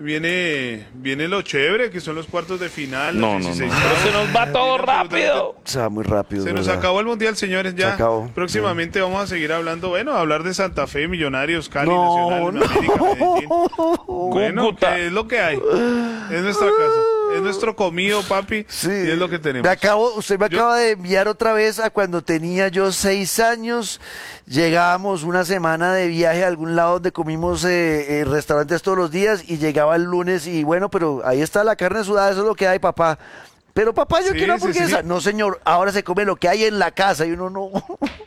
E: viene, viene lo chévere, que son los cuartos de final. los
F: No, no, no.
E: dieciséis.
F: Pero se nos va todo
E: Viene absolutamente-
F: rápido.
G: Se va muy rápido.
E: Se nos
G: ¿verdad?
E: acabó el mundial, señores, ya.
G: Se acabó.
E: Próximamente vamos a seguir hablando, bueno, a hablar de Santa Fe, Millonarios, Cali,
G: No,
E: Nacional,
G: no.
E: América, Medellín. Bueno,
F: Cúcuta.
E: que es lo que hay. Es nuestra casa. Es nuestro comido, papi.
G: Sí.
E: Y es lo que tenemos.
G: Me acabo, usted me
E: Yo-
G: acaba de enviar otra vez a cuando tenía yo seis años. Llegábamos una semana de viaje a algún lado donde comimos eh, eh, restaurantes todos los días y llegaba el lunes y bueno, pero ahí está la carne sudada, eso es lo que hay, papá. Pero papá, yo
E: Sí,
G: quiero
E: sí,
G: hamburguesa.
E: sí.
G: No, señor, ahora se come lo que hay en la casa y uno no.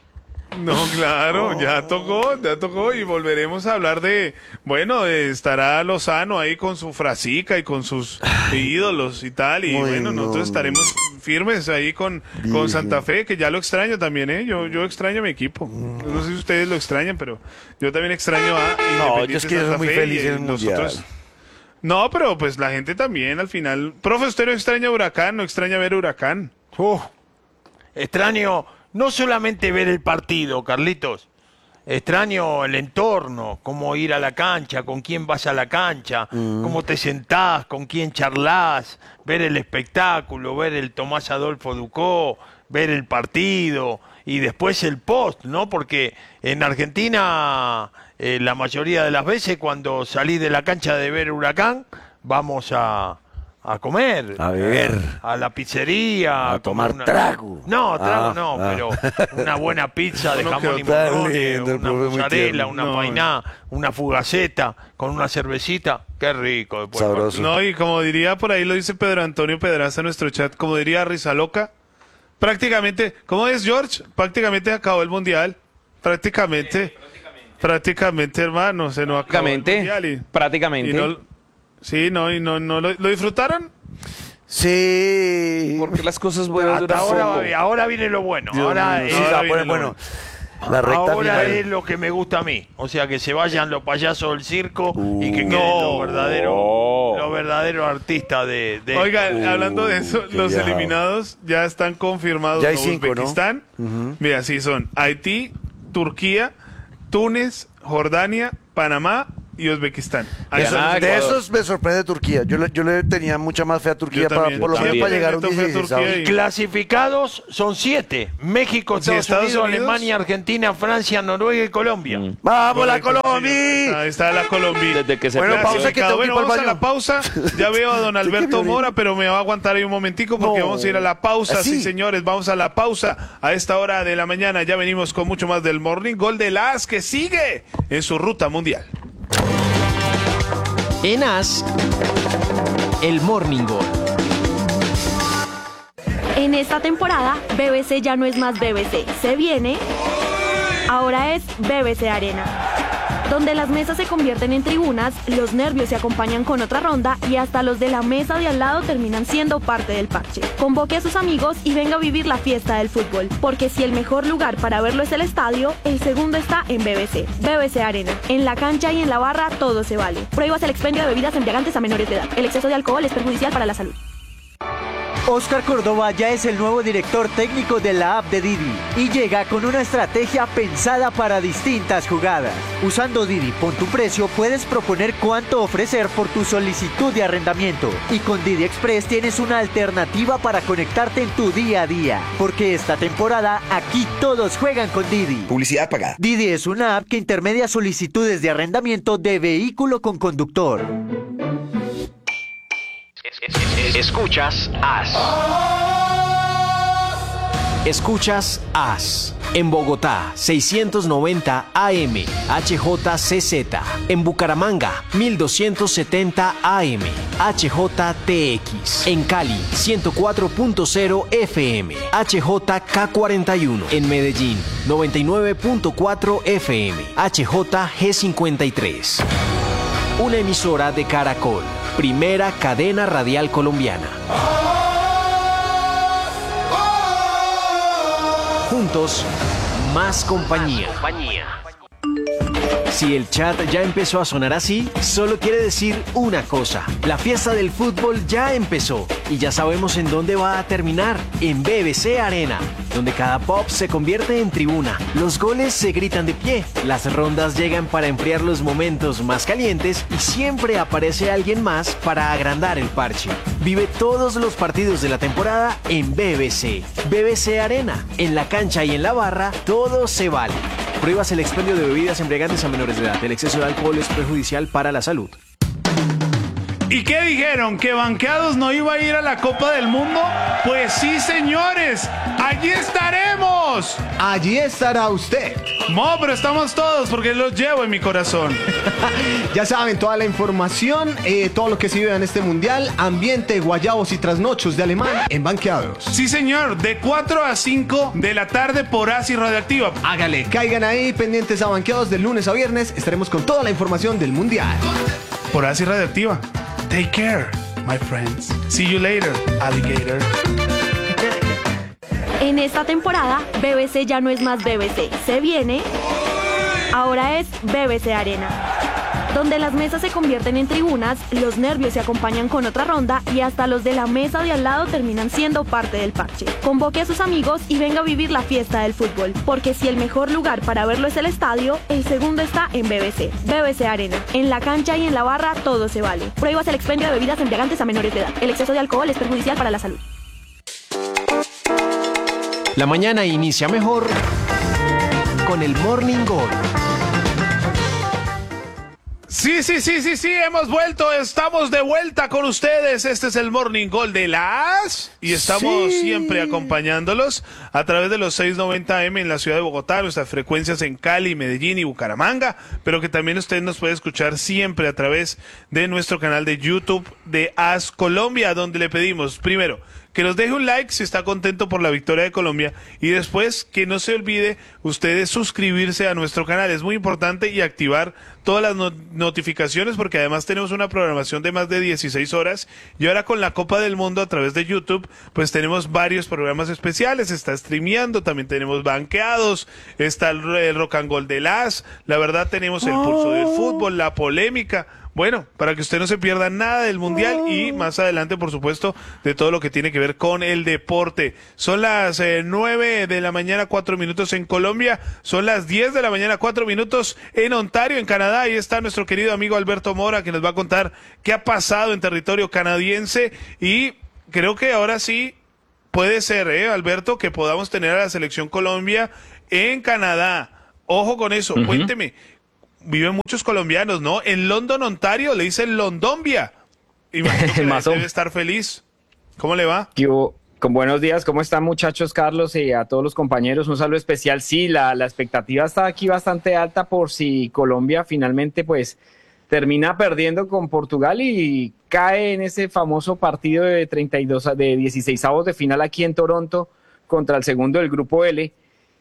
E: No, claro, ya tocó, ya tocó y volveremos a hablar de, bueno, de estará Lozano ahí con su frasica y con sus ídolos y tal, y
G: Uy,
E: bueno,
G: no,
E: nosotros
G: no.
E: estaremos firmes ahí con, con Santa Fe, que ya lo extraño también, ¿eh? Yo, yo extraño a mi equipo. No sé si ustedes lo extrañan, pero yo también extraño a
G: No,
E: Independiente
G: yo es que yo soy
E: Santa
G: muy
E: Fe
G: feliz
E: y,
G: en el Mundial.
E: No, pero pues la gente también al final. Profe, usted no extraña a Huracán, no extraña ver Huracán.
H: Uf, extraño no solamente ver el partido, Carlitos. Extraño el entorno, cómo ir a la cancha, con quién vas a la cancha, cómo te sentás, con quién charlas, ver el espectáculo, ver el Tomás Adolfo Ducó, ver el partido y después el post, ¿no? Porque en Argentina eh, la mayoría de las veces cuando salí de la cancha de ver Huracán, vamos a, a comer.
G: A beber.
H: A, a la pizzería.
G: A tomar
H: comer
G: trago.
H: No, trago
G: Ah,
H: no,
G: ah.
H: pero una buena pizza de
E: Uno
H: jamón y
E: quedó tan
H: morrones,
G: lindo, el
H: una
G: profe, muy
H: mozzarella,
G: tierno.
H: una
E: No.
H: painá, una fugaceta con una cervecita. Qué rico. Después del
G: Sabroso.
E: No, y como diría por ahí, lo dice Pedro Antonio Pedraza en nuestro chat, como diría Risa Loca, prácticamente, ¿cómo es George? Prácticamente acabó el mundial. Prácticamente. Prácticamente, hermano, se nos acabó el
F: Prácticamente,
E: mundial. y-
F: prácticamente.
E: y no- sí, no, y no, no lo, ¿lo disfrutaron.
G: Sí.
N: Porque las cosas buenas
H: Hasta
N: duran
H: ahora,
N: poco.
H: va- ahora viene lo bueno.
E: Dios
H: Ahora,
E: mío,
H: eh,
E: sí,
G: Sí,
E: ahora
G: va,
E: viene
G: bueno,
E: lo
G: bueno, la recta
H: ahora
G: final.
H: es lo que me gusta a mí. O sea, que se vayan los payasos del circo y que queden
E: No.
H: los verdaderos, los verdaderos artistas de... de-
E: Oigan,
G: Uh,
E: hablando de eso,
G: qué
E: los
G: viajado.
E: eliminados ya están confirmados.
G: Ya hay
E: ¿no?
G: cinco, ¿no?
E: Uzbekistán. Mira, sí, son Haití, Turquía, Túnez, Jordania, Panamá y Uzbekistán. Ahí
G: Eso-
E: están.
G: de esos me sorprende Turquía. Yo le, yo le tenía mucha más fe a Turquía
E: Yo
G: para,
E: también,
G: por lo menos
E: también.
G: para llegar a un
E: Le meto fe a
G: dieciséis.
E: Turquía y-
H: Clasificados son siete. México,
E: Sí,
H: Estados,
E: Estados
H: Unidos,
E: Unidos.
H: Alemania, Argentina, Francia, Noruega y Colombia.
G: ¡Vamos, la
E: Correcto,
G: Colombia!
E: sí. Ahí está la Colombia.
N: Desde que se
G: Bueno,
N: planeó.
G: pausa, que tengo que
E: Bueno,
G: ir pa'l
E: vamos a
G: baño.
E: la pausa. Ya veo a don Alberto Mora, pero me va a aguantar ahí un momentico porque
G: No.
E: vamos a ir a la pausa.
G: ¿Ah, sí?
E: Sí, señores, vamos a la pausa a esta hora de la mañana. Ya venimos con mucho más del Morning Gol de la A S que sigue en su ruta mundial.
I: En A S, el Morning Gol.
K: En esta temporada, B B C ya no es más B B C. Se viene. Ahora es B B C Arena. Donde las mesas se convierten en tribunas, los nervios se acompañan con otra ronda y hasta los de la mesa de al lado terminan siendo parte del parche. Convoque a sus amigos y venga a vivir la fiesta del fútbol, porque si el mejor lugar para verlo es el estadio, el segundo está en B B C. B B C Arena. En la cancha y en la barra todo se vale. Prohíbas el expendio de bebidas embriagantes a menores de edad. El exceso de alcohol es perjudicial para la salud.
J: Óscar Córdoba ya es el nuevo director técnico de la app de Didi y llega con una estrategia pensada para distintas jugadas. Usando Didi Pon tu Precio puedes proponer cuánto ofrecer por tu solicitud de arrendamiento y con Didi Express tienes una alternativa para conectarte en tu día a día, porque esta temporada aquí todos juegan con Didi.
O: Publicidad pagada.
J: Didi es una app que intermedia solicitudes de arrendamiento de vehículo con conductor.
I: Escuchas A S. Escuchas A S. En Bogotá, seiscientos noventa A M, H J C Z. En Bucaramanga, mil doscientos setenta A M, H J T X. En Cali, ciento cuatro punto cero F M, H J K cuarenta y uno. En Medellín, noventa y nueve punto cuatro F M, H J G cincuenta y tres. Una emisora de Caracol, primera cadena radial colombiana. Juntos, más compañía. Si el chat ya empezó a sonar así, solo quiere decir una cosa. La fiesta del fútbol ya empezó y ya sabemos en dónde va a terminar, en B B C Arena, donde cada pop se convierte en tribuna. Los goles se gritan de pie, las rondas llegan para enfriar los momentos más calientes y siempre aparece alguien más para agrandar el parche. Vive todos los partidos de la temporada en B B C. B B C Arena, en la cancha y en la barra, todo se vale. Prohíbas el expendio de bebidas embriagantes a menores de edad. El exceso de alcohol es perjudicial para la salud.
E: ¿Y qué dijeron? ¿Que Banqueados no iba a ir a la Copa del Mundo? Pues sí, señores, allí estaremos.
P: Allí estará usted.
E: No, pero estamos todos porque los llevo en mi corazón.
P: Ya saben, toda la información, eh, todo lo que se vive en este mundial, ambiente, guayabos y trasnochos de alemán en Banqueados.
E: Sí, señor, de cuatro a cinco de la tarde por A S I Radioactiva.
P: Hágale, caigan ahí pendientes a Banqueados de lunes a viernes. Estaremos con toda la información del mundial.
E: Por A S I Radioactiva. Take care, my friends. See you later, alligator.
K: En esta temporada, B B C ya no es más B B C. Se viene. Ahora es B B C Arena. Donde las mesas se convierten en tribunas, los nervios se acompañan con otra ronda y hasta los de la mesa de al lado terminan siendo parte del parche. Convoque a sus amigos y venga a vivir la fiesta del fútbol, porque si el mejor lugar para verlo es el estadio, el segundo está en B B C. B B C Arena. En la cancha y en la barra todo se vale. Prohíbas el expendio de bebidas embriagantes a menores de edad. El exceso de alcohol es perjudicial para la salud.
I: La mañana inicia mejor con el Morning Gol.
E: Sí, sí, sí, sí, sí, hemos vuelto, estamos de vuelta con ustedes. Este es el Morning Gol de las y estamos
G: Sí.
E: siempre acompañándolos a través de los seiscientos noventa M en la ciudad de Bogotá, nuestras frecuencias en Cali, Medellín y Bucaramanga, pero que también usted nos puede escuchar siempre a través de nuestro canal de YouTube de A S Colombia, donde le pedimos primero que nos deje un like si está contento por la victoria de Colombia y después que no se olvide ustedes suscribirse a nuestro canal, es muy importante, y activar todas las no- notificaciones porque además tenemos una programación de más de dieciséis horas y ahora con la Copa del Mundo a través de YouTube pues tenemos varios programas especiales, está streameando, también tenemos banqueados, está el, el Rock and Gold de las, la verdad tenemos el pulso del fútbol, la polémica. Bueno, para que usted no se pierda nada del Mundial y más adelante, por supuesto, de todo lo que tiene que ver con el deporte. Son las eh, nueve de la mañana, cuatro minutos en Colombia. Son las diez de la mañana, cuatro minutos en Ontario, en Canadá. Ahí está nuestro querido amigo Alberto Mora, que nos va a contar qué ha pasado en territorio canadiense. Y creo que ahora sí puede ser, ¿eh, Alberto, que podamos tener a la selección Colombia en Canadá. Ojo con eso, uh-huh. Cuénteme. Viven muchos colombianos, ¿no? En London, Ontario, le dicen Londombia. Imagino que la debe estar feliz. ¿Cómo le va?
N: Yo, con buenos días, ¿cómo están, muchachos? Carlos y a todos los compañeros, un saludo especial. Sí, la, la expectativa está aquí bastante alta por si Colombia finalmente, pues, termina perdiendo con Portugal y cae en ese famoso partido de treinta y dos, de dieciseisavos de final aquí en Toronto contra el segundo del Grupo L.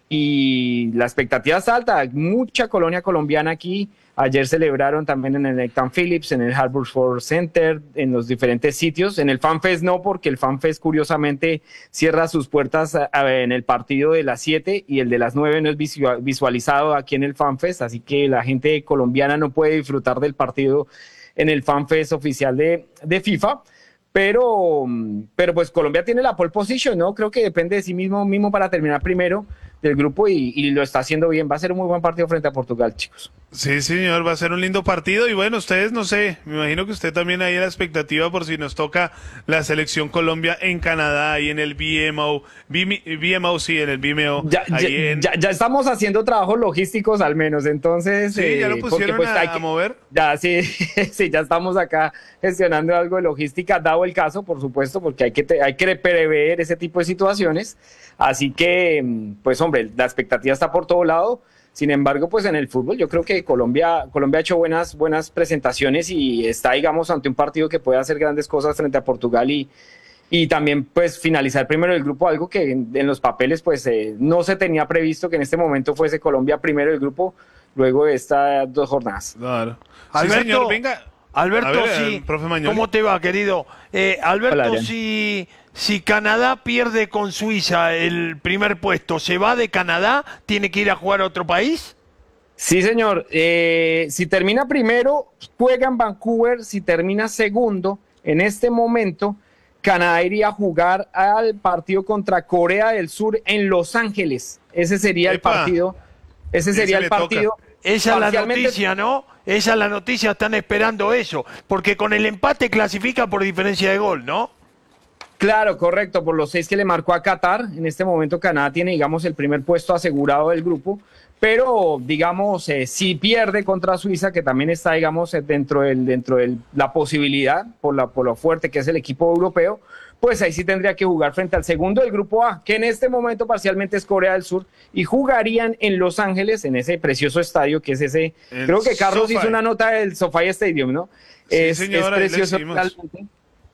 N: Y la expectativa es alta, mucha colonia colombiana aquí. Ayer celebraron también en el Nathan Phillips, en el Harbour Sport Center, en los diferentes sitios. En el FanFest no, porque el FanFest curiosamente cierra sus puertas en el partido de las siete y el de las nueve no es visualizado aquí en el FanFest, así que la gente colombiana no puede disfrutar del partido en el FanFest oficial de, de FIFA. Pero, pero pues Colombia tiene la pole position, ¿no? Creo que depende de sí mismo, mismo para terminar primero del grupo y, y lo está haciendo bien. Va a ser un muy buen partido frente a Portugal, chicos.
E: Sí, señor, va a ser un lindo partido y bueno, ustedes no sé, me imagino que usted también hay la expectativa por si nos toca la selección Colombia en Canadá y en el B M O, B M O, sí, en el B M O.
N: Ya, ya,
E: en...
N: ya, ya estamos haciendo trabajos logísticos al menos, entonces...
E: Sí, eh, ya lo pusieron
N: porque, pues,
E: a,
N: hay que,
E: a mover.
N: Ya, sí, sí, ya estamos acá gestionando algo de logística, dado el caso, por supuesto, porque hay que, te, hay que prever ese tipo de situaciones. Así que, pues hombre, la expectativa está por todo lado. Sin embargo, pues en el fútbol yo creo que Colombia, Colombia ha hecho buenas, buenas presentaciones y está, digamos, ante un partido que puede hacer grandes cosas frente a Portugal y, y también pues finalizar primero el grupo, algo que en, en los papeles pues eh, no se tenía previsto que en este momento fuese Colombia primero el grupo luego de estas dos jornadas.
E: Claro.
H: Alberto,
E: sí, señor, venga.
H: Alberto,
E: ver,
H: sí.
E: Profe Mañoni.
H: ¿Cómo te va, querido? Eh, Alberto,
N: Hola,
H: si, si Canadá pierde con Suiza el primer puesto, ¿se va de Canadá? ¿Tiene que ir a jugar a otro país?
N: Sí, señor. Eh, si termina primero, juega en Vancouver. Si termina segundo, en este momento, Canadá iría a jugar al partido contra Corea del Sur en Los Ángeles. Ese sería
E: Epa.
N: el partido. Ese sería
E: Ese
N: el partido.
H: Toca. Esa es la noticia, ¿no? Esa es la noticia, están esperando eso. Porque con el empate clasifica por diferencia de gol, ¿no?
N: Claro, correcto, por los seis que le marcó a Qatar. En este momento Canadá tiene, digamos, el primer puesto asegurado del grupo. Pero, digamos, eh, si pierde contra Suiza, que también está, digamos, dentro de dentro de la posibilidad, por, la, por lo fuerte que es el equipo europeo, pues ahí sí tendría que jugar frente al segundo del grupo A, que en este momento parcialmente es Corea del Sur, y jugarían en Los Ángeles, en ese precioso estadio que es ese,
E: el
N: creo que Carlos
E: SoFi.
N: hizo una nota del SoFi Stadium, ¿no?
E: Sí,
N: es,
E: señora,
N: es precioso
E: ahí le
N: realmente.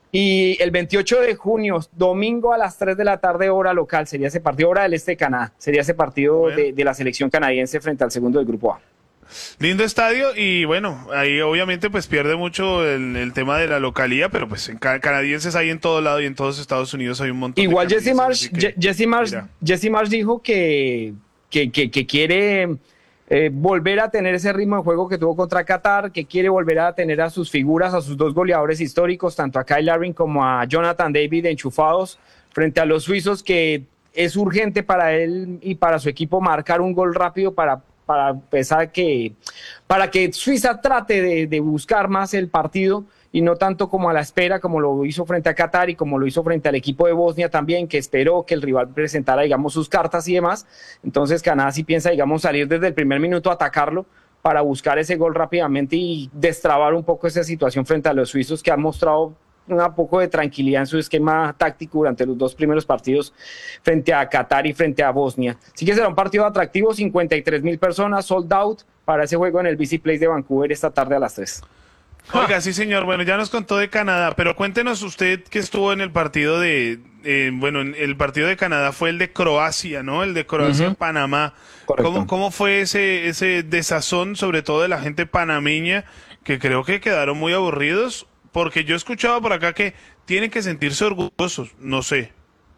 N: Y el veintiocho de junio, domingo a las tres de la tarde, hora local, sería ese partido, hora del este de Canadá, sería ese partido
E: Bueno.
N: de, de la selección canadiense frente al segundo del grupo A.
E: Lindo estadio y bueno, ahí obviamente pues pierde mucho el, el tema de la localía, pero pues en ca- canadienses hay en todo lado y en todos Estados Unidos hay un montón.
N: Igual
E: de
N: Jesse Marsh,
E: canadienses, así que,
N: Je- Jesse Marsh,
E: mira.
N: Jesse Marsh dijo que, que, que, que quiere eh, volver a tener ese ritmo de juego que tuvo contra Qatar, que quiere volver a tener a sus figuras, a sus dos goleadores históricos, tanto a Kyle Larin como a Jonathan David enchufados frente a los suizos, que es urgente para él y para su equipo marcar un gol rápido para para empezar que para que Suiza trate de, de buscar más el partido y no tanto como a la espera, como lo hizo frente a Qatar y como lo hizo frente al equipo de Bosnia también, que esperó que el rival presentara, digamos, sus cartas y demás. Entonces Canadá sí piensa, digamos, salir desde el primer minuto a atacarlo para buscar ese gol rápidamente y destrabar un poco esa situación frente a los suizos, que han mostrado un poco de tranquilidad en su esquema táctico durante los dos primeros partidos frente a Qatar y frente a Bosnia. Sí que será un partido atractivo, cincuenta y tres mil personas, sold out para ese juego en el B C Place de Vancouver esta tarde a las tres.
E: Oiga, sí señor, bueno, ya nos contó de Canadá, pero cuéntenos usted que estuvo en el partido de eh, bueno, el partido de Canadá fue el de Croacia, ¿no? El de Croacia-Panamá. ¿Cómo, ¿Cómo fue ese, ese desazón, sobre todo de la gente panameña, que creo que quedaron muy aburridos? Porque yo escuchaba por acá que tienen que sentirse orgullosos, no sé.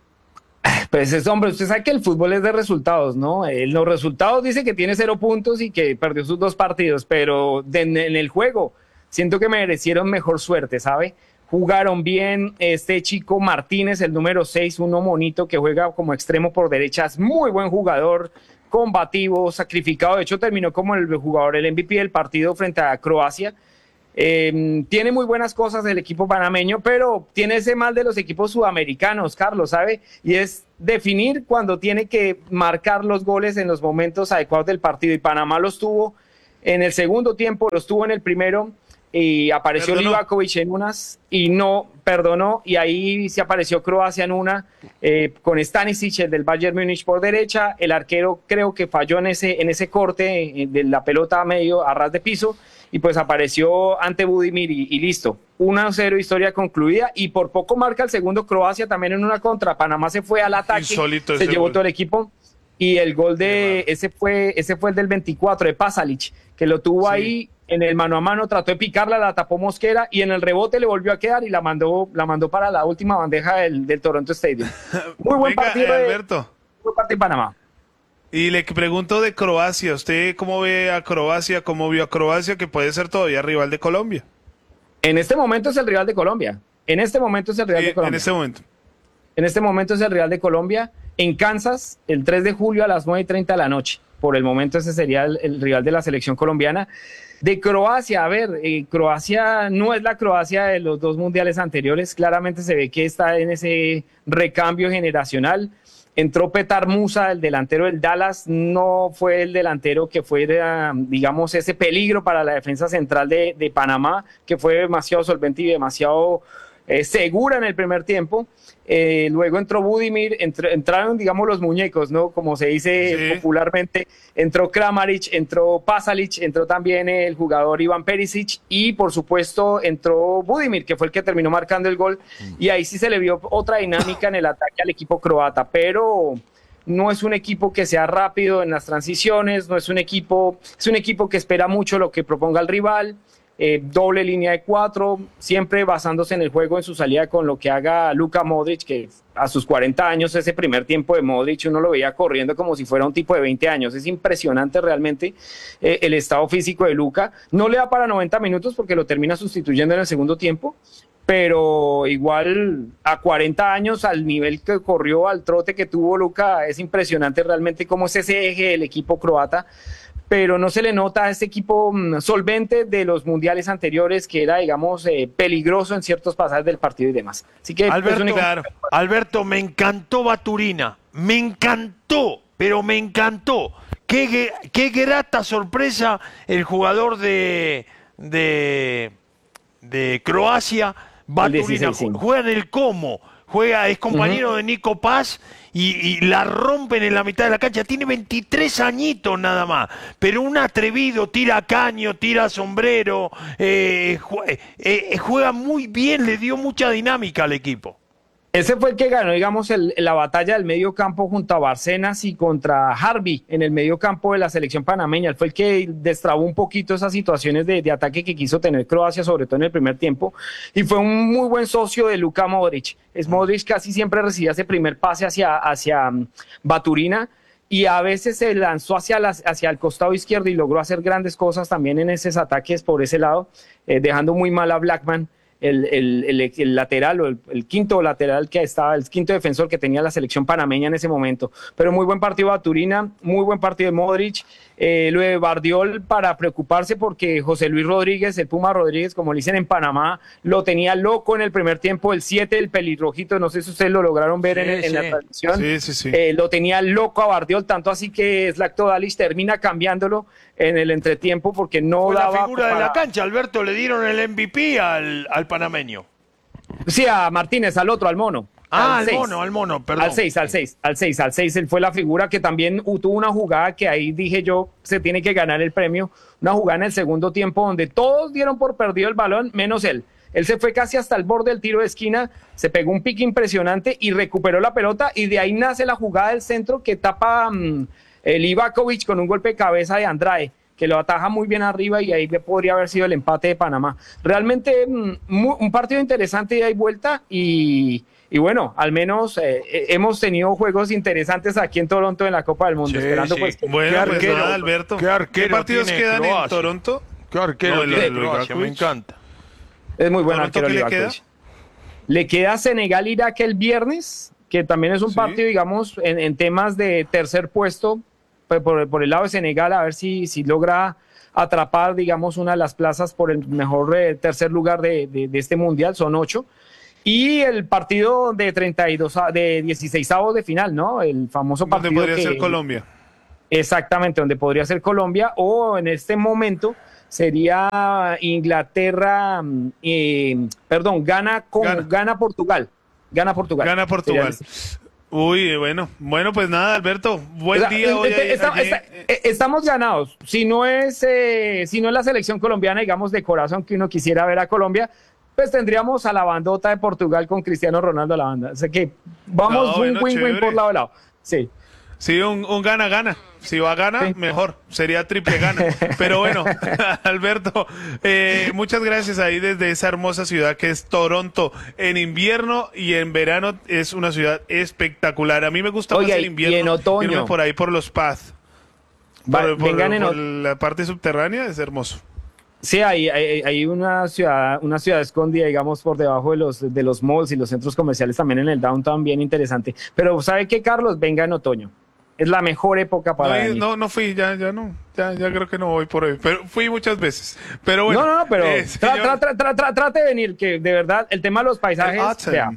N: Pues es, hombre, usted sabe que el fútbol es de resultados, ¿no? En los resultados dice que tiene cero puntos y que perdió sus dos partidos, pero de, en el juego siento que merecieron mejor suerte, ¿sabe? Jugaron bien, este chico Martínez, el número seis, uno monito que juega como extremo por derecha, es muy buen jugador, combativo, sacrificado, de hecho terminó como el jugador, el M V P del partido frente a Croacia. Eh, tiene muy buenas cosas el equipo panameño, pero tiene ese mal de los equipos sudamericanos, Carlos, ¿sabe? Y es definir cuando tiene que marcar los goles en los momentos adecuados del partido, y Panamá los tuvo en el segundo tiempo, los tuvo en el primero, y apareció Livakovic en unas y no perdonó, y ahí se apareció Croacia en una, eh, con Stanisic, el del Bayern Múnich, por derecha. El arquero creo que falló en ese, en ese corte eh, de la pelota a medio, a ras de piso, y pues apareció ante Budimir y, y listo, uno a cero, historia concluida, y por poco marca el segundo Croacia también en una contra. Panamá se fue al ataque,
E: Insólito
N: se
E: ese
N: llevó
E: gol.
N: todo el equipo, y el gol de ese fue, ese fue el del veinticuatro de Pasalic, que lo tuvo
E: Sí.
N: ahí en el mano a mano, trató de picarla, la tapó Mosquera, y en el rebote le volvió a quedar y la mandó, la mandó para la última bandeja del, del Toronto Stadium. Muy buen
E: Venga,
N: partido
E: eh,
N: de,
E: Alberto.
N: muy buen partido de Panamá.
E: Y le pregunto de Croacia, ¿usted cómo ve a Croacia, cómo vio a Croacia, que puede ser todavía rival de Colombia?
N: En este momento es el rival de Colombia. En este momento es el rival
E: Sí,
N: de Colombia.
E: en este momento.
N: En este momento es el Real de Colombia en Kansas, el tres de julio a las nueve y treinta de la noche. Por el momento ese sería el, el rival de la selección colombiana. De Croacia, a ver, eh, Croacia no es la Croacia de los dos mundiales anteriores. Claramente se ve que está en ese recambio generacional. Entró Petar Musa, el delantero del Dallas, no fue el delantero que fue, de, digamos, ese peligro para la defensa central de, de Panamá, que fue demasiado solvente y demasiado eh, segura en el primer tiempo. Eh, luego entró Budimir, entr- entraron, digamos, los muñecos, ¿no? Como se dice
E: Sí.
N: popularmente. Entró Kramaric, entró Pasalic, entró también el jugador Iván Perisic, y por supuesto entró Budimir, que fue el que terminó marcando el gol. Y ahí sí se le vio otra dinámica en el ataque al equipo croata, pero no es un equipo que sea rápido en las transiciones, no es un equipo, es un equipo que espera mucho lo que proponga el rival. Eh, doble línea de cuatro, siempre basándose en el juego, en su salida, con lo que haga Luka Modric, que a sus cuarenta años, ese primer tiempo de Modric, uno lo veía corriendo como si fuera un tipo de veinte años. Es impresionante realmente eh, el estado físico de Luka. No le da para noventa minutos porque lo termina sustituyendo en el segundo tiempo, pero igual a cuarenta años, al nivel que corrió, al trote que tuvo Luka, es impresionante realmente cómo es ese eje del equipo croata. Pero no se le nota a este equipo mm, solvente de los mundiales anteriores, que era, digamos, eh, peligroso en ciertos pasajes del partido y demás. Así que
H: Alberto,
N: es un equipo-
E: Claro.
H: Alberto, me encantó Baturina, me encantó, pero me encantó. Qué, ge- qué grata sorpresa el jugador de, de, de Croacia, Baturina.
N: dieciséis, sí.
H: Juega en el Como, juega, es compañero de Nico Paz y, y la rompen en la mitad de la cancha. Tiene veintitrés añitos nada más, pero un atrevido, tira caño, tira sombrero, eh, jue- eh, juega muy bien, le dio mucha dinámica al equipo.
N: Ese fue el que ganó, digamos, el- la batalla del medio campo junto a Barcenas y contra Harvey en el medio campo de la selección panameña. Él fue el que destrabó un poquito esas situaciones de, de ataque que quiso tener Croacia, sobre todo en el primer tiempo, y fue un muy buen socio de Luka Modric. Es Modric casi siempre recibía ese primer pase hacia, hacia um, Baturina, y a veces se lanzó hacia, las, hacia el costado izquierdo y logró hacer grandes cosas también en esos ataques por ese lado, eh, dejando muy mal a Blackman. El, el, el, el lateral o el, el quinto lateral que estaba, el quinto defensor que tenía la selección panameña en ese momento. Pero muy buen partido de Baturina, muy buen partido de Modric. Eh, lo de Bardiol, para preocuparse, porque José Luis Rodríguez, el Puma Rodríguez, como le dicen en Panamá, lo tenía loco en el primer tiempo. El siete, el pelirrojito, no sé si ustedes lo lograron ver
H: Sí,
N: en, en
H: sí.
N: la transmisión.
E: Sí, sí, sí.
N: Eh, lo tenía loco a Bardiol, tanto así que Zlatko Dalic termina cambiándolo en el entretiempo porque no
H: Fue la
N: daba
H: figura de
N: para-
H: la cancha, Alberto, le dieron el M V P al, al panameño.
N: Sí, a Martínez, al otro, al mono.
H: Ah, al
N: seis.
H: mono, al mono, perdón.
N: Al seis, al seis, al seis, al seis. Él fue la figura que también uh, tuvo una jugada que ahí dije yo, se tiene que ganar el premio. Una jugada en el segundo tiempo donde todos dieron por perdido el balón, menos él. Él se fue casi hasta el borde del tiro de esquina, se pegó un pique impresionante y recuperó la pelota, y de ahí nace la jugada del centro que tapa um, el Ivakovic con un golpe de cabeza de Andrade, que lo ataja muy bien arriba, y ahí podría haber sido el empate de Panamá. Realmente um, muy, un partido interesante de ida y vuelta, y... Y bueno, al menos eh, hemos tenido juegos interesantes aquí en Toronto en la Copa del Mundo.
E: Sí,
N: esperando
E: sí.
N: pues que...
E: Bueno,
H: ¿Qué
E: pues
H: arquero,
E: nada, Alberto.
H: ¿Qué, arquero
E: ¿Qué partidos
H: tiene
E: quedan
H: Croacia?
E: en Toronto?
H: ¿Qué arquero
E: No, el
H: tiene
E: de
H: Croacia? Me
E: Livakovic.
H: encanta.
N: Es muy buen
E: ¿Toronto
N: arquero
E: qué le
N: Livakovic.
E: queda?
N: Le queda Senegal-Irak el viernes, que también es un
E: Sí.
N: partido, digamos, en, en temas de tercer puesto, pues, por, por el lado de Senegal, a ver si, si logra atrapar, digamos, una de las plazas por el mejor eh, tercer lugar de, de, de este mundial, son ocho. Y el partido de treinta y dos, a- de dieciseisavos de final, ¿no? El famoso
E: Donde
N: partido
E: podría
N: que-
E: ser Colombia.
N: Exactamente, donde podría ser Colombia, o en este momento sería Inglaterra, mm, eh, perdón, gana, con,
E: Gana.
N: gana. Portugal. Gana Portugal.
E: Gana Portugal.
N: Sería-
E: Uy, bueno, bueno, pues nada, Alberto, buen
N: O sea,
E: día hoy.
N: este-
E: ahí-
N: esta-
E: allí.
N: esta- eh, estamos ganados. Si no es, eh, si no es la selección colombiana, digamos, de corazón, que uno quisiera ver a Colombia, pues tendríamos a la bandota de Portugal con Cristiano Ronaldo a la banda. O sea que vamos
E: No,
N: un
E: bueno,
N: win-win
E: chévere.
N: por lado a lado. Sí.
E: Sí, un, un gana-gana. Si va a gana,
N: Sí.
E: mejor. Sería triple gana. Pero bueno, Alberto, eh, muchas gracias ahí desde esa hermosa ciudad que es Toronto. En invierno y en verano es una ciudad espectacular. A mí me gusta
N: Oiga,
E: más el
N: y-
E: invierno.
N: y en otoño.
E: Irme por ahí por los Paths.
N: Va-
E: Por, por-
N: vengan en
E: por
N: ot-
E: la parte subterránea es hermoso.
N: Sí, hay, hay, hay una ciudad, una ciudad escondida, digamos, por debajo de los, de los malls y los centros comerciales, también en el downtown, bien interesante. Pero ¿sabe qué, Carlos? Venga en otoño. Es la mejor época para
E: No,
N: venir.
E: no, no fui, ya, ya no. Ya, ya creo que no voy por hoy. Pero fui muchas veces. Pero bueno.
N: no, no, no, pero
E: eh,
N: tra-
E: señor-
N: tra- tra- tra- tra- trate de venir, que de verdad, el tema de los paisajes,
E: El autumn.
N: vea.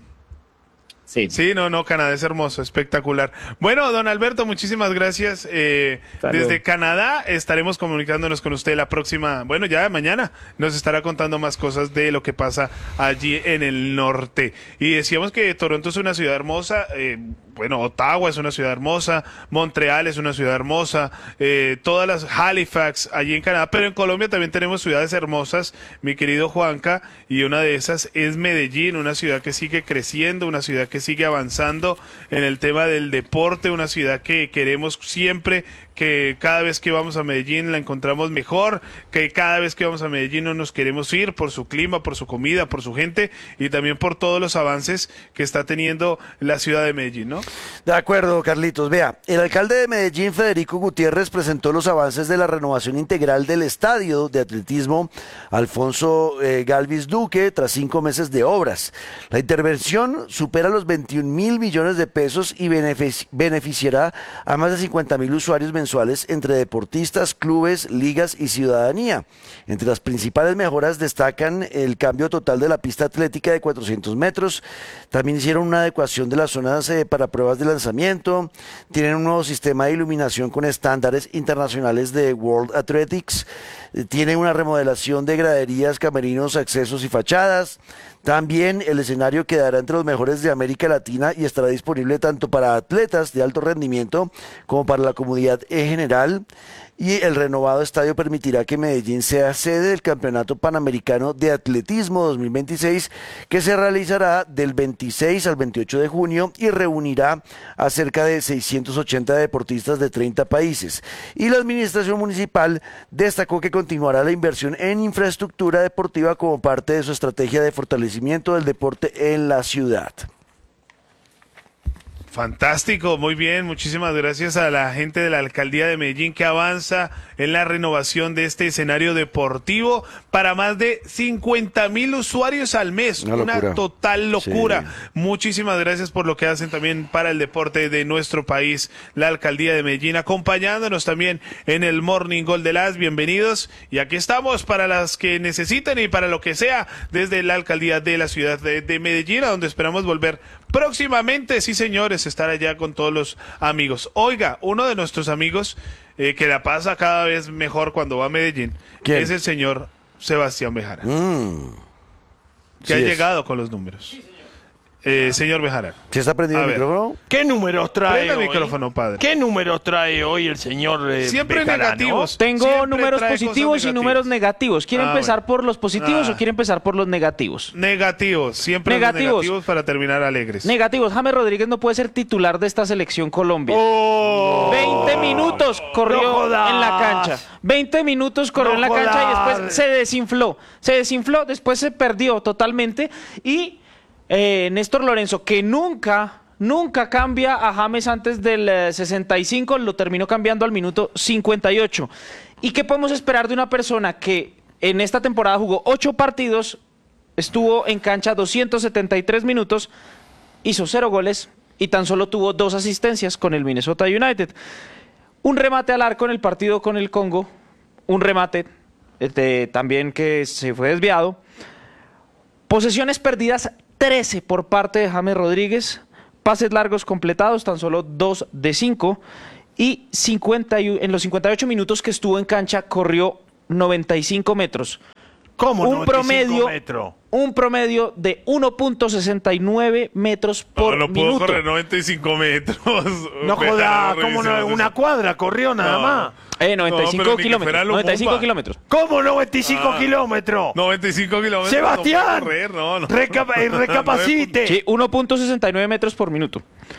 N: Sí.
E: Sí, no, no, Canadá es hermoso, espectacular. Bueno, don Alberto, muchísimas gracias. Eh,
N: Salud.
E: desde Canadá estaremos comunicándonos con usted la próxima, bueno, ya mañana nos estará contando más cosas de lo que pasa allí en el norte. Y decíamos que Toronto es una ciudad hermosa, eh, bueno, Ottawa es una ciudad hermosa, Montreal es una ciudad hermosa, eh, todas las Halifax allí en Canadá, pero en Colombia también tenemos ciudades hermosas, mi querido Juanca, y una de esas es Medellín, una ciudad que sigue creciendo, una ciudad que sigue avanzando en el tema del deporte, una ciudad que queremos siempre, que cada vez que vamos a Medellín la encontramos mejor, que cada vez que vamos a Medellín no nos queremos ir por su clima, por su comida, por su gente y también por todos los avances que está teniendo la ciudad de Medellín, ¿no?
G: De acuerdo, Carlitos. Vea, el alcalde de Medellín, Federico Gutiérrez, presentó los avances de la renovación integral del estadio de atletismo Alfonso eh, Galvis Duque tras cinco meses de obras. La intervención supera los veintiún mil millones de pesos y benefici- beneficiará a más de cincuenta mil usuarios mensuales entre deportistas, clubes, ligas y ciudadanía. Entre las principales mejoras destacan el cambio total de la pista atlética de cuatrocientos metros. También hicieron una adecuación de las zonas eh, para pruebas de lanzamiento. Tienen un nuevo sistema de iluminación con estándares internacionales de World Athletics. Eh, Tienen una remodelación de graderías, camerinos, accesos y fachadas. También el escenario quedará entre los mejores de América Latina y estará disponible tanto para atletas de alto rendimiento como para la comunidad en general. Y el renovado estadio permitirá que Medellín sea sede del Campeonato Panamericano de Atletismo dos mil veintiséis, que se realizará del veintiséis al veintiocho de junio y reunirá a cerca de seiscientos ochenta deportistas de treinta países. Y la administración municipal destacó que continuará la inversión en infraestructura deportiva como parte de su estrategia de fortalecimiento del deporte en la ciudad.
E: Fantástico, muy bien, muchísimas gracias a la gente de la Alcaldía de Medellín que avanza en la renovación de este escenario deportivo para más de cincuenta mil usuarios al mes,
G: Una
E: una,
G: locura.
E: total locura.
G: Sí.
E: Muchísimas gracias por lo que hacen también para el deporte de nuestro país, la Alcaldía de Medellín, acompañándonos también en el Morning Gol de las, bienvenidos, y aquí estamos para las que necesiten y para lo que sea desde la Alcaldía de la ciudad de, de Medellín, a donde esperamos volver próximamente, sí señores, estar allá con todos los amigos. Oiga, uno de nuestros amigos eh, que la pasa cada vez mejor cuando va a Medellín
G: ¿Quién?
E: es el señor Sebastián Bejarano,
G: Mm.
E: que ha
G: Sí es.
E: llegado con los números. Eh, señor Bejarano.
G: ¿Se está prendiendo
E: A
G: el
E: ver.
G: micrófono?
H: ¿Qué números trae
E: Prenda el
H: hoy?
E: micrófono, padre.
H: ¿Qué números trae hoy el señor eh,
E: Siempre
H: Bejarano?
E: negativos.
N: Tengo
E: Siempre
N: números
E: trae
N: positivos
E: cosas
N: y números negativos. ¿Quiere
E: Ah,
N: empezar
E: bueno.
N: por los positivos
E: Ah.
N: o quiere empezar por los negativos?
E: Negativos, siempre los
N: Negativos.
E: negativos para terminar alegres.
N: Negativos. James Rodríguez no puede ser titular de esta selección Colombia.
E: Oh.
N: veinte minutos corrió
H: No jodas.
N: en la cancha. veinte minutos corrió
H: No
N: en la cancha y
H: jodas.
N: después se desinfló. Se desinfló, después se perdió totalmente. Y eh, Néstor Lorenzo, que nunca, nunca cambia a James antes del eh, sesenta y cinco, lo terminó cambiando al minuto cincuenta y ocho. ¿Y qué podemos esperar de una persona que en esta temporada jugó ocho partidos, estuvo en cancha doscientos setenta y tres minutos, hizo cero goles y tan solo tuvo dos asistencias con el Minnesota United? Un remate al arco en el partido con el Congo, un remate este, también que se fue desviado. Posesiones perdidas trece por parte de James Rodríguez, pases largos completados, tan solo dos de cinco, y cincuenta y, en los cincuenta y ocho minutos que estuvo en cancha corrió noventa y cinco metros.
H: ¿Cómo
N: un
H: noventa y cinco
N: promedio,
H: metros?
N: un promedio de uno punto sesenta y nueve metros por
E: no, no puedo
N: minuto.
E: correr noventa y cinco metros.
H: No joda,
E: Bejarano,
H: ¿cómo no?
E: revisemos
H: Una
E: eso.
H: cuadra corrió nada
E: No.
H: más.
N: Eh, noventa y cinco
E: No, pero ni que
N: kilómetros.
E: fuera
N: noventa y cinco
E: Lumumba.
N: kilómetros.
H: ¿Cómo noventa y cinco
E: Ah.
H: kilómetros?
E: noventa y cinco kilómetros.
H: Sebastián,
E: no puedo correr, no, no.
H: Recapa- eh, recapacite.
N: Sí, uno punto sesenta y nueve metros por minuto.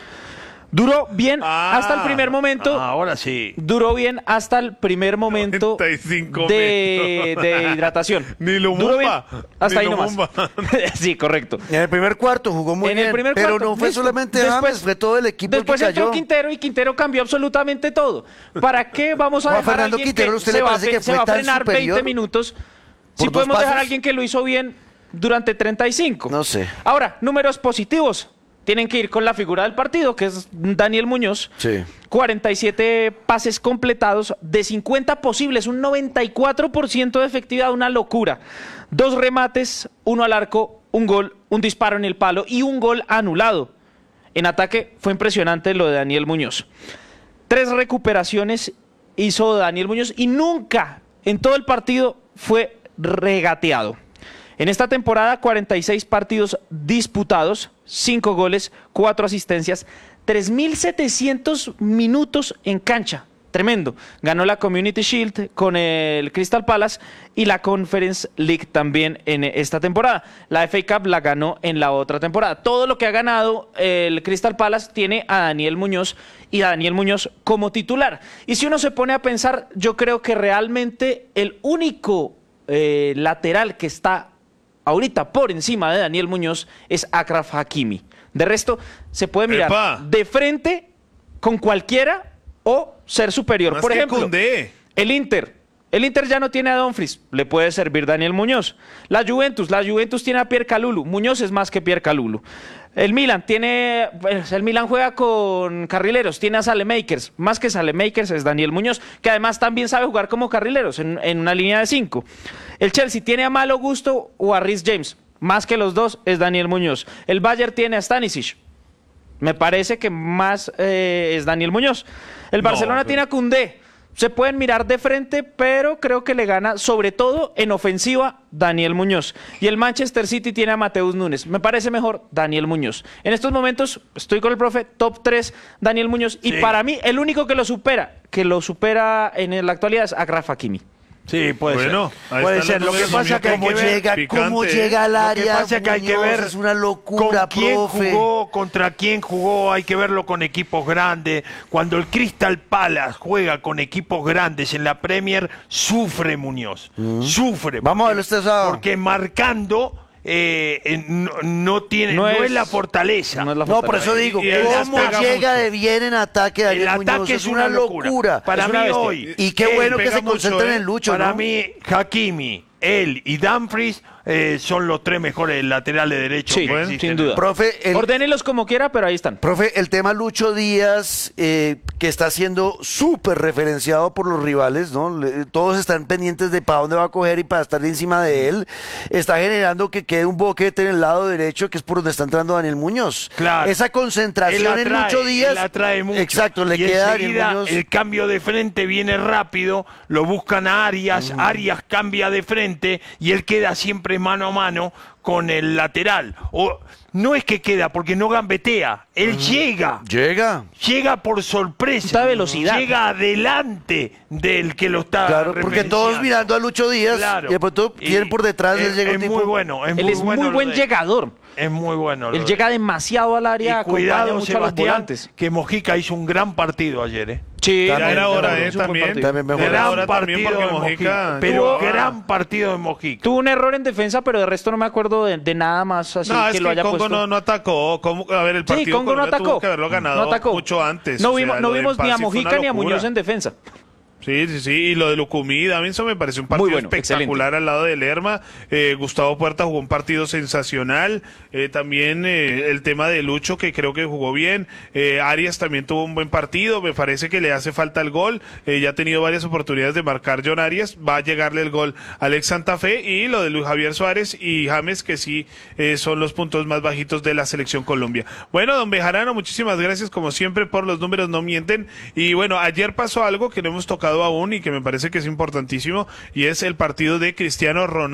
N: Duró bien
E: Ah.
N: hasta el primer momento.
H: Ah, ahora sí.
N: Duró bien hasta el primer momento
E: noventa y cinco
N: de,
E: metros.
N: de hidratación.
E: Ni
N: Duró bien
E: Lumumba.
N: hasta
E: Ni
N: ahí nomás.
E: Lumumba.
N: Sí, correcto.
G: En el primer cuarto jugó muy
N: En
G: bien,
N: el primer
G: pero
N: cuarto,
G: no fue
N: listo.
G: solamente
N: Después-
G: James, fue todo el equipo el
N: Después
G: que
N: entró
G: cayó.
N: Quintero y Quintero cambió absolutamente todo. ¿Para qué vamos a
G: Juan
N: dejar a
G: Fernando
N: alguien
G: Quintero,
N: que
G: ¿usted
N: se
G: le
N: va, a
G: parece
N: fre-
G: que
N: se
G: fue
N: va a
G: tan
N: frenar
G: superior?
N: veinte minutos? Si
G: ¿Por dos
N: podemos dejar a
G: pases?
N: alguien que lo hizo bien durante treinta y cinco.
G: No sé.
N: Ahora, números positivos. Tienen que ir con la figura del partido, que es Daniel Muñoz.
G: Sí.
N: cuarenta y siete pases completados de cincuenta posibles, un noventa y cuatro por ciento de efectividad, una locura. Dos remates, uno al arco, un gol, un disparo en el palo y un gol anulado. En ataque fue impresionante lo de Daniel Muñoz. Tres recuperaciones hizo Daniel Muñoz y nunca en todo el partido fue regateado. En esta temporada, cuarenta y seis partidos disputados, cinco goles, cuatro asistencias, tres mil setecientos minutos en cancha. Tremendo. Ganó la Community Shield con el Crystal Palace y la Conference League también en esta temporada. La F A Cup la ganó en la otra temporada. Todo lo que ha ganado el Crystal Palace tiene a Daniel Muñoz y a Daniel Muñoz como titular. Y si uno se pone a pensar, yo creo que realmente el único eh, lateral que está ahorita por encima de Daniel Muñoz es Achraf Hakimi. De resto, se puede mirar
E: ¡Epa!
N: de frente con cualquiera o ser superior.
E: Más
N: Por
E: que
N: ejemplo,
E: Koundé.
N: el Inter. El Inter ya no tiene a Dumfries, le puede servir Daniel Muñoz. La Juventus, la Juventus tiene a Pierre Kalulu. Muñoz es más que Pierre Kalulu. El Milan tiene, pues, el Milan juega con carrileros, tiene a Saelemaekers. Más que Saelemaekers es Daniel Muñoz, que además también sabe jugar como carrileros en, en una línea de cinco. El Chelsea tiene a Malo Gusto o a Reece James. Más que los dos es Daniel Muñoz. El Bayern tiene a Stanisic. Me parece que más eh, es Daniel Muñoz. El
E: No,
N: Barcelona
E: pero-
N: tiene a Koundé. Se pueden mirar de frente, pero creo que le gana, sobre todo en ofensiva, Daniel Muñoz. Y el Manchester City tiene a Mateus Núñez. Me parece mejor Daniel Muñoz. En estos momentos estoy con el profe, top tres, Daniel Muñoz. Y
H: Sí.
N: para mí, el único que lo supera, que lo supera en la actualidad es Achraf Hakimi.
H: Sí, puede
E: Bueno,
H: ser.
E: ahí
H: Puede
E: están
H: ser.
E: los
H: Lo que
E: números,
H: pasa que hay
G: ¿Cómo
H: que ver
G: llega,
E: picante,
G: cómo
E: ¿eh?
G: llega al
H: Lo que
G: área?
H: pasa es que hay que
G: Muñoz,
H: ver
G: es una locura,
H: con quién
G: profe.
H: jugó, contra quién jugó, hay que verlo con equipos grandes. Cuando el Crystal Palace juega con equipos grandes en la Premier, sufre Muñoz, sufre.
G: Vamos a
H: porque-
G: verlo este sábado.
H: Porque marcando eh, eh, no, no tiene,
N: No
H: no,
N: es-
H: es, la fortaleza.
N: no es la
G: No, por eso digo,
E: Y él
G: ¿cómo
E: despega
G: llega
E: mucho.
G: de bien en ataque
H: El
G: Daniel Muñoz?
H: ataque es una locura. Para
N: Es
H: mí
N: una bestia.
H: hoy.
G: Y qué
H: él
G: bueno que
E: pega
G: se
E: mucho,
G: concentren
E: ¿eh?
G: en Lucho,
H: Para
G: ¿no?
H: mí, Hakimi, él y Dumfries eh, son los tres mejores laterales derechos.
N: Sí,
H: que
N: bueno,
H: existen.
N: sin duda.
G: Profe, el,
N: Ordénelos como quiera, pero ahí están.
G: profe, el tema Lucho Díaz, eh, que está siendo súper referenciado por los rivales, ¿no? Le- Todos están pendientes de para dónde va a coger y para estar encima de él. Está generando que quede un boquete en el lado derecho, que es por donde está entrando Daniel Muñoz.
H: Claro.
G: Esa concentración
H: Él
G: en
H: atrae,
G: Lucho Díaz.
H: él atrae mucho.
G: Exacto, le
H: y
G: queda a Daniel
H: enseguida
G: Muñoz.
H: el cambio de frente viene rápido, lo buscan a Arias, Arias cambia de frente y él queda siempre mano a mano con el lateral. O, no es que queda, porque no gambetea. Él llega.
G: Llega.
H: Llega por sorpresa.
O: Esta velocidad.
H: Llega adelante del que lo está
G: Claro, porque
H: referenciando.
G: todos mirando a Lucho Díaz
H: Claro.
G: y de pronto quién por detrás les
H: es,
G: llega un
H: es
G: tipo.
H: muy bueno. Es
O: Él
H: muy
O: es
H: bueno
O: muy
H: lo
O: buen
H: de-
O: llegador.
H: Es muy bueno. lo
O: Él
H: de-
O: llega demasiado al área,
H: Y
O: acompaña
H: cuidado,
O: mucho a los
H: Sebastián,
O: volantes.
H: que Mojica hizo un gran partido ayer, ¿eh?
O: Sí,
E: Ya era hora,
O: también
E: eh,
O: hizo un buen
E: también.
O: partido.
G: También mejor.
E: Era
H: Gran
E: hora también
H: partido
E: porque
H: de
E: Mojica...
H: Pero
E: Tuvo-
H: gran partido de Mojica.
O: Tuvo un error en defensa, pero de resto no me acuerdo de, de nada más así
E: No,
O: que
E: es
O: lo
E: que
O: haya
E: Congo
O: puesto.
E: no, no atacó. ¿Cómo? A ver, el partido
O: Sí, Congo no
E: Colombia
O: atacó.
E: tuvo que haberlo ganado
O: No atacó.
E: mucho antes.
O: No
E: o
O: vimos,
E: sea,
O: no
E: lo de
O: vimos ni a
E: Paz sí fue
O: Mojica
E: una
O: ni a
E: locura.
O: Muñoz en defensa.
E: Sí, sí, sí, y lo de Lucumí, a mí eso me pareció un partido
O: Muy bueno,
E: espectacular al lado de Lerma. Eh, Gustavo Puerta jugó un partido sensacional. Eh, también eh, el tema de Lucho, que creo que jugó bien. Eh, Arias también tuvo un buen partido. Me parece que le hace falta el gol. Eh, ya ha tenido varias oportunidades de marcar John Arias. Va a llegarle el gol a Alex Santa Fe. Y lo de Luis Javier Suárez y James, que sí eh, son los puntos más bajitos de la selección Colombia. Bueno, don Bejarano, muchísimas gracias como siempre por los números, no mienten. Y bueno, ayer pasó algo que no hemos tocado aún y que me parece que es importantísimo, y es el partido de Cristiano Ronaldo.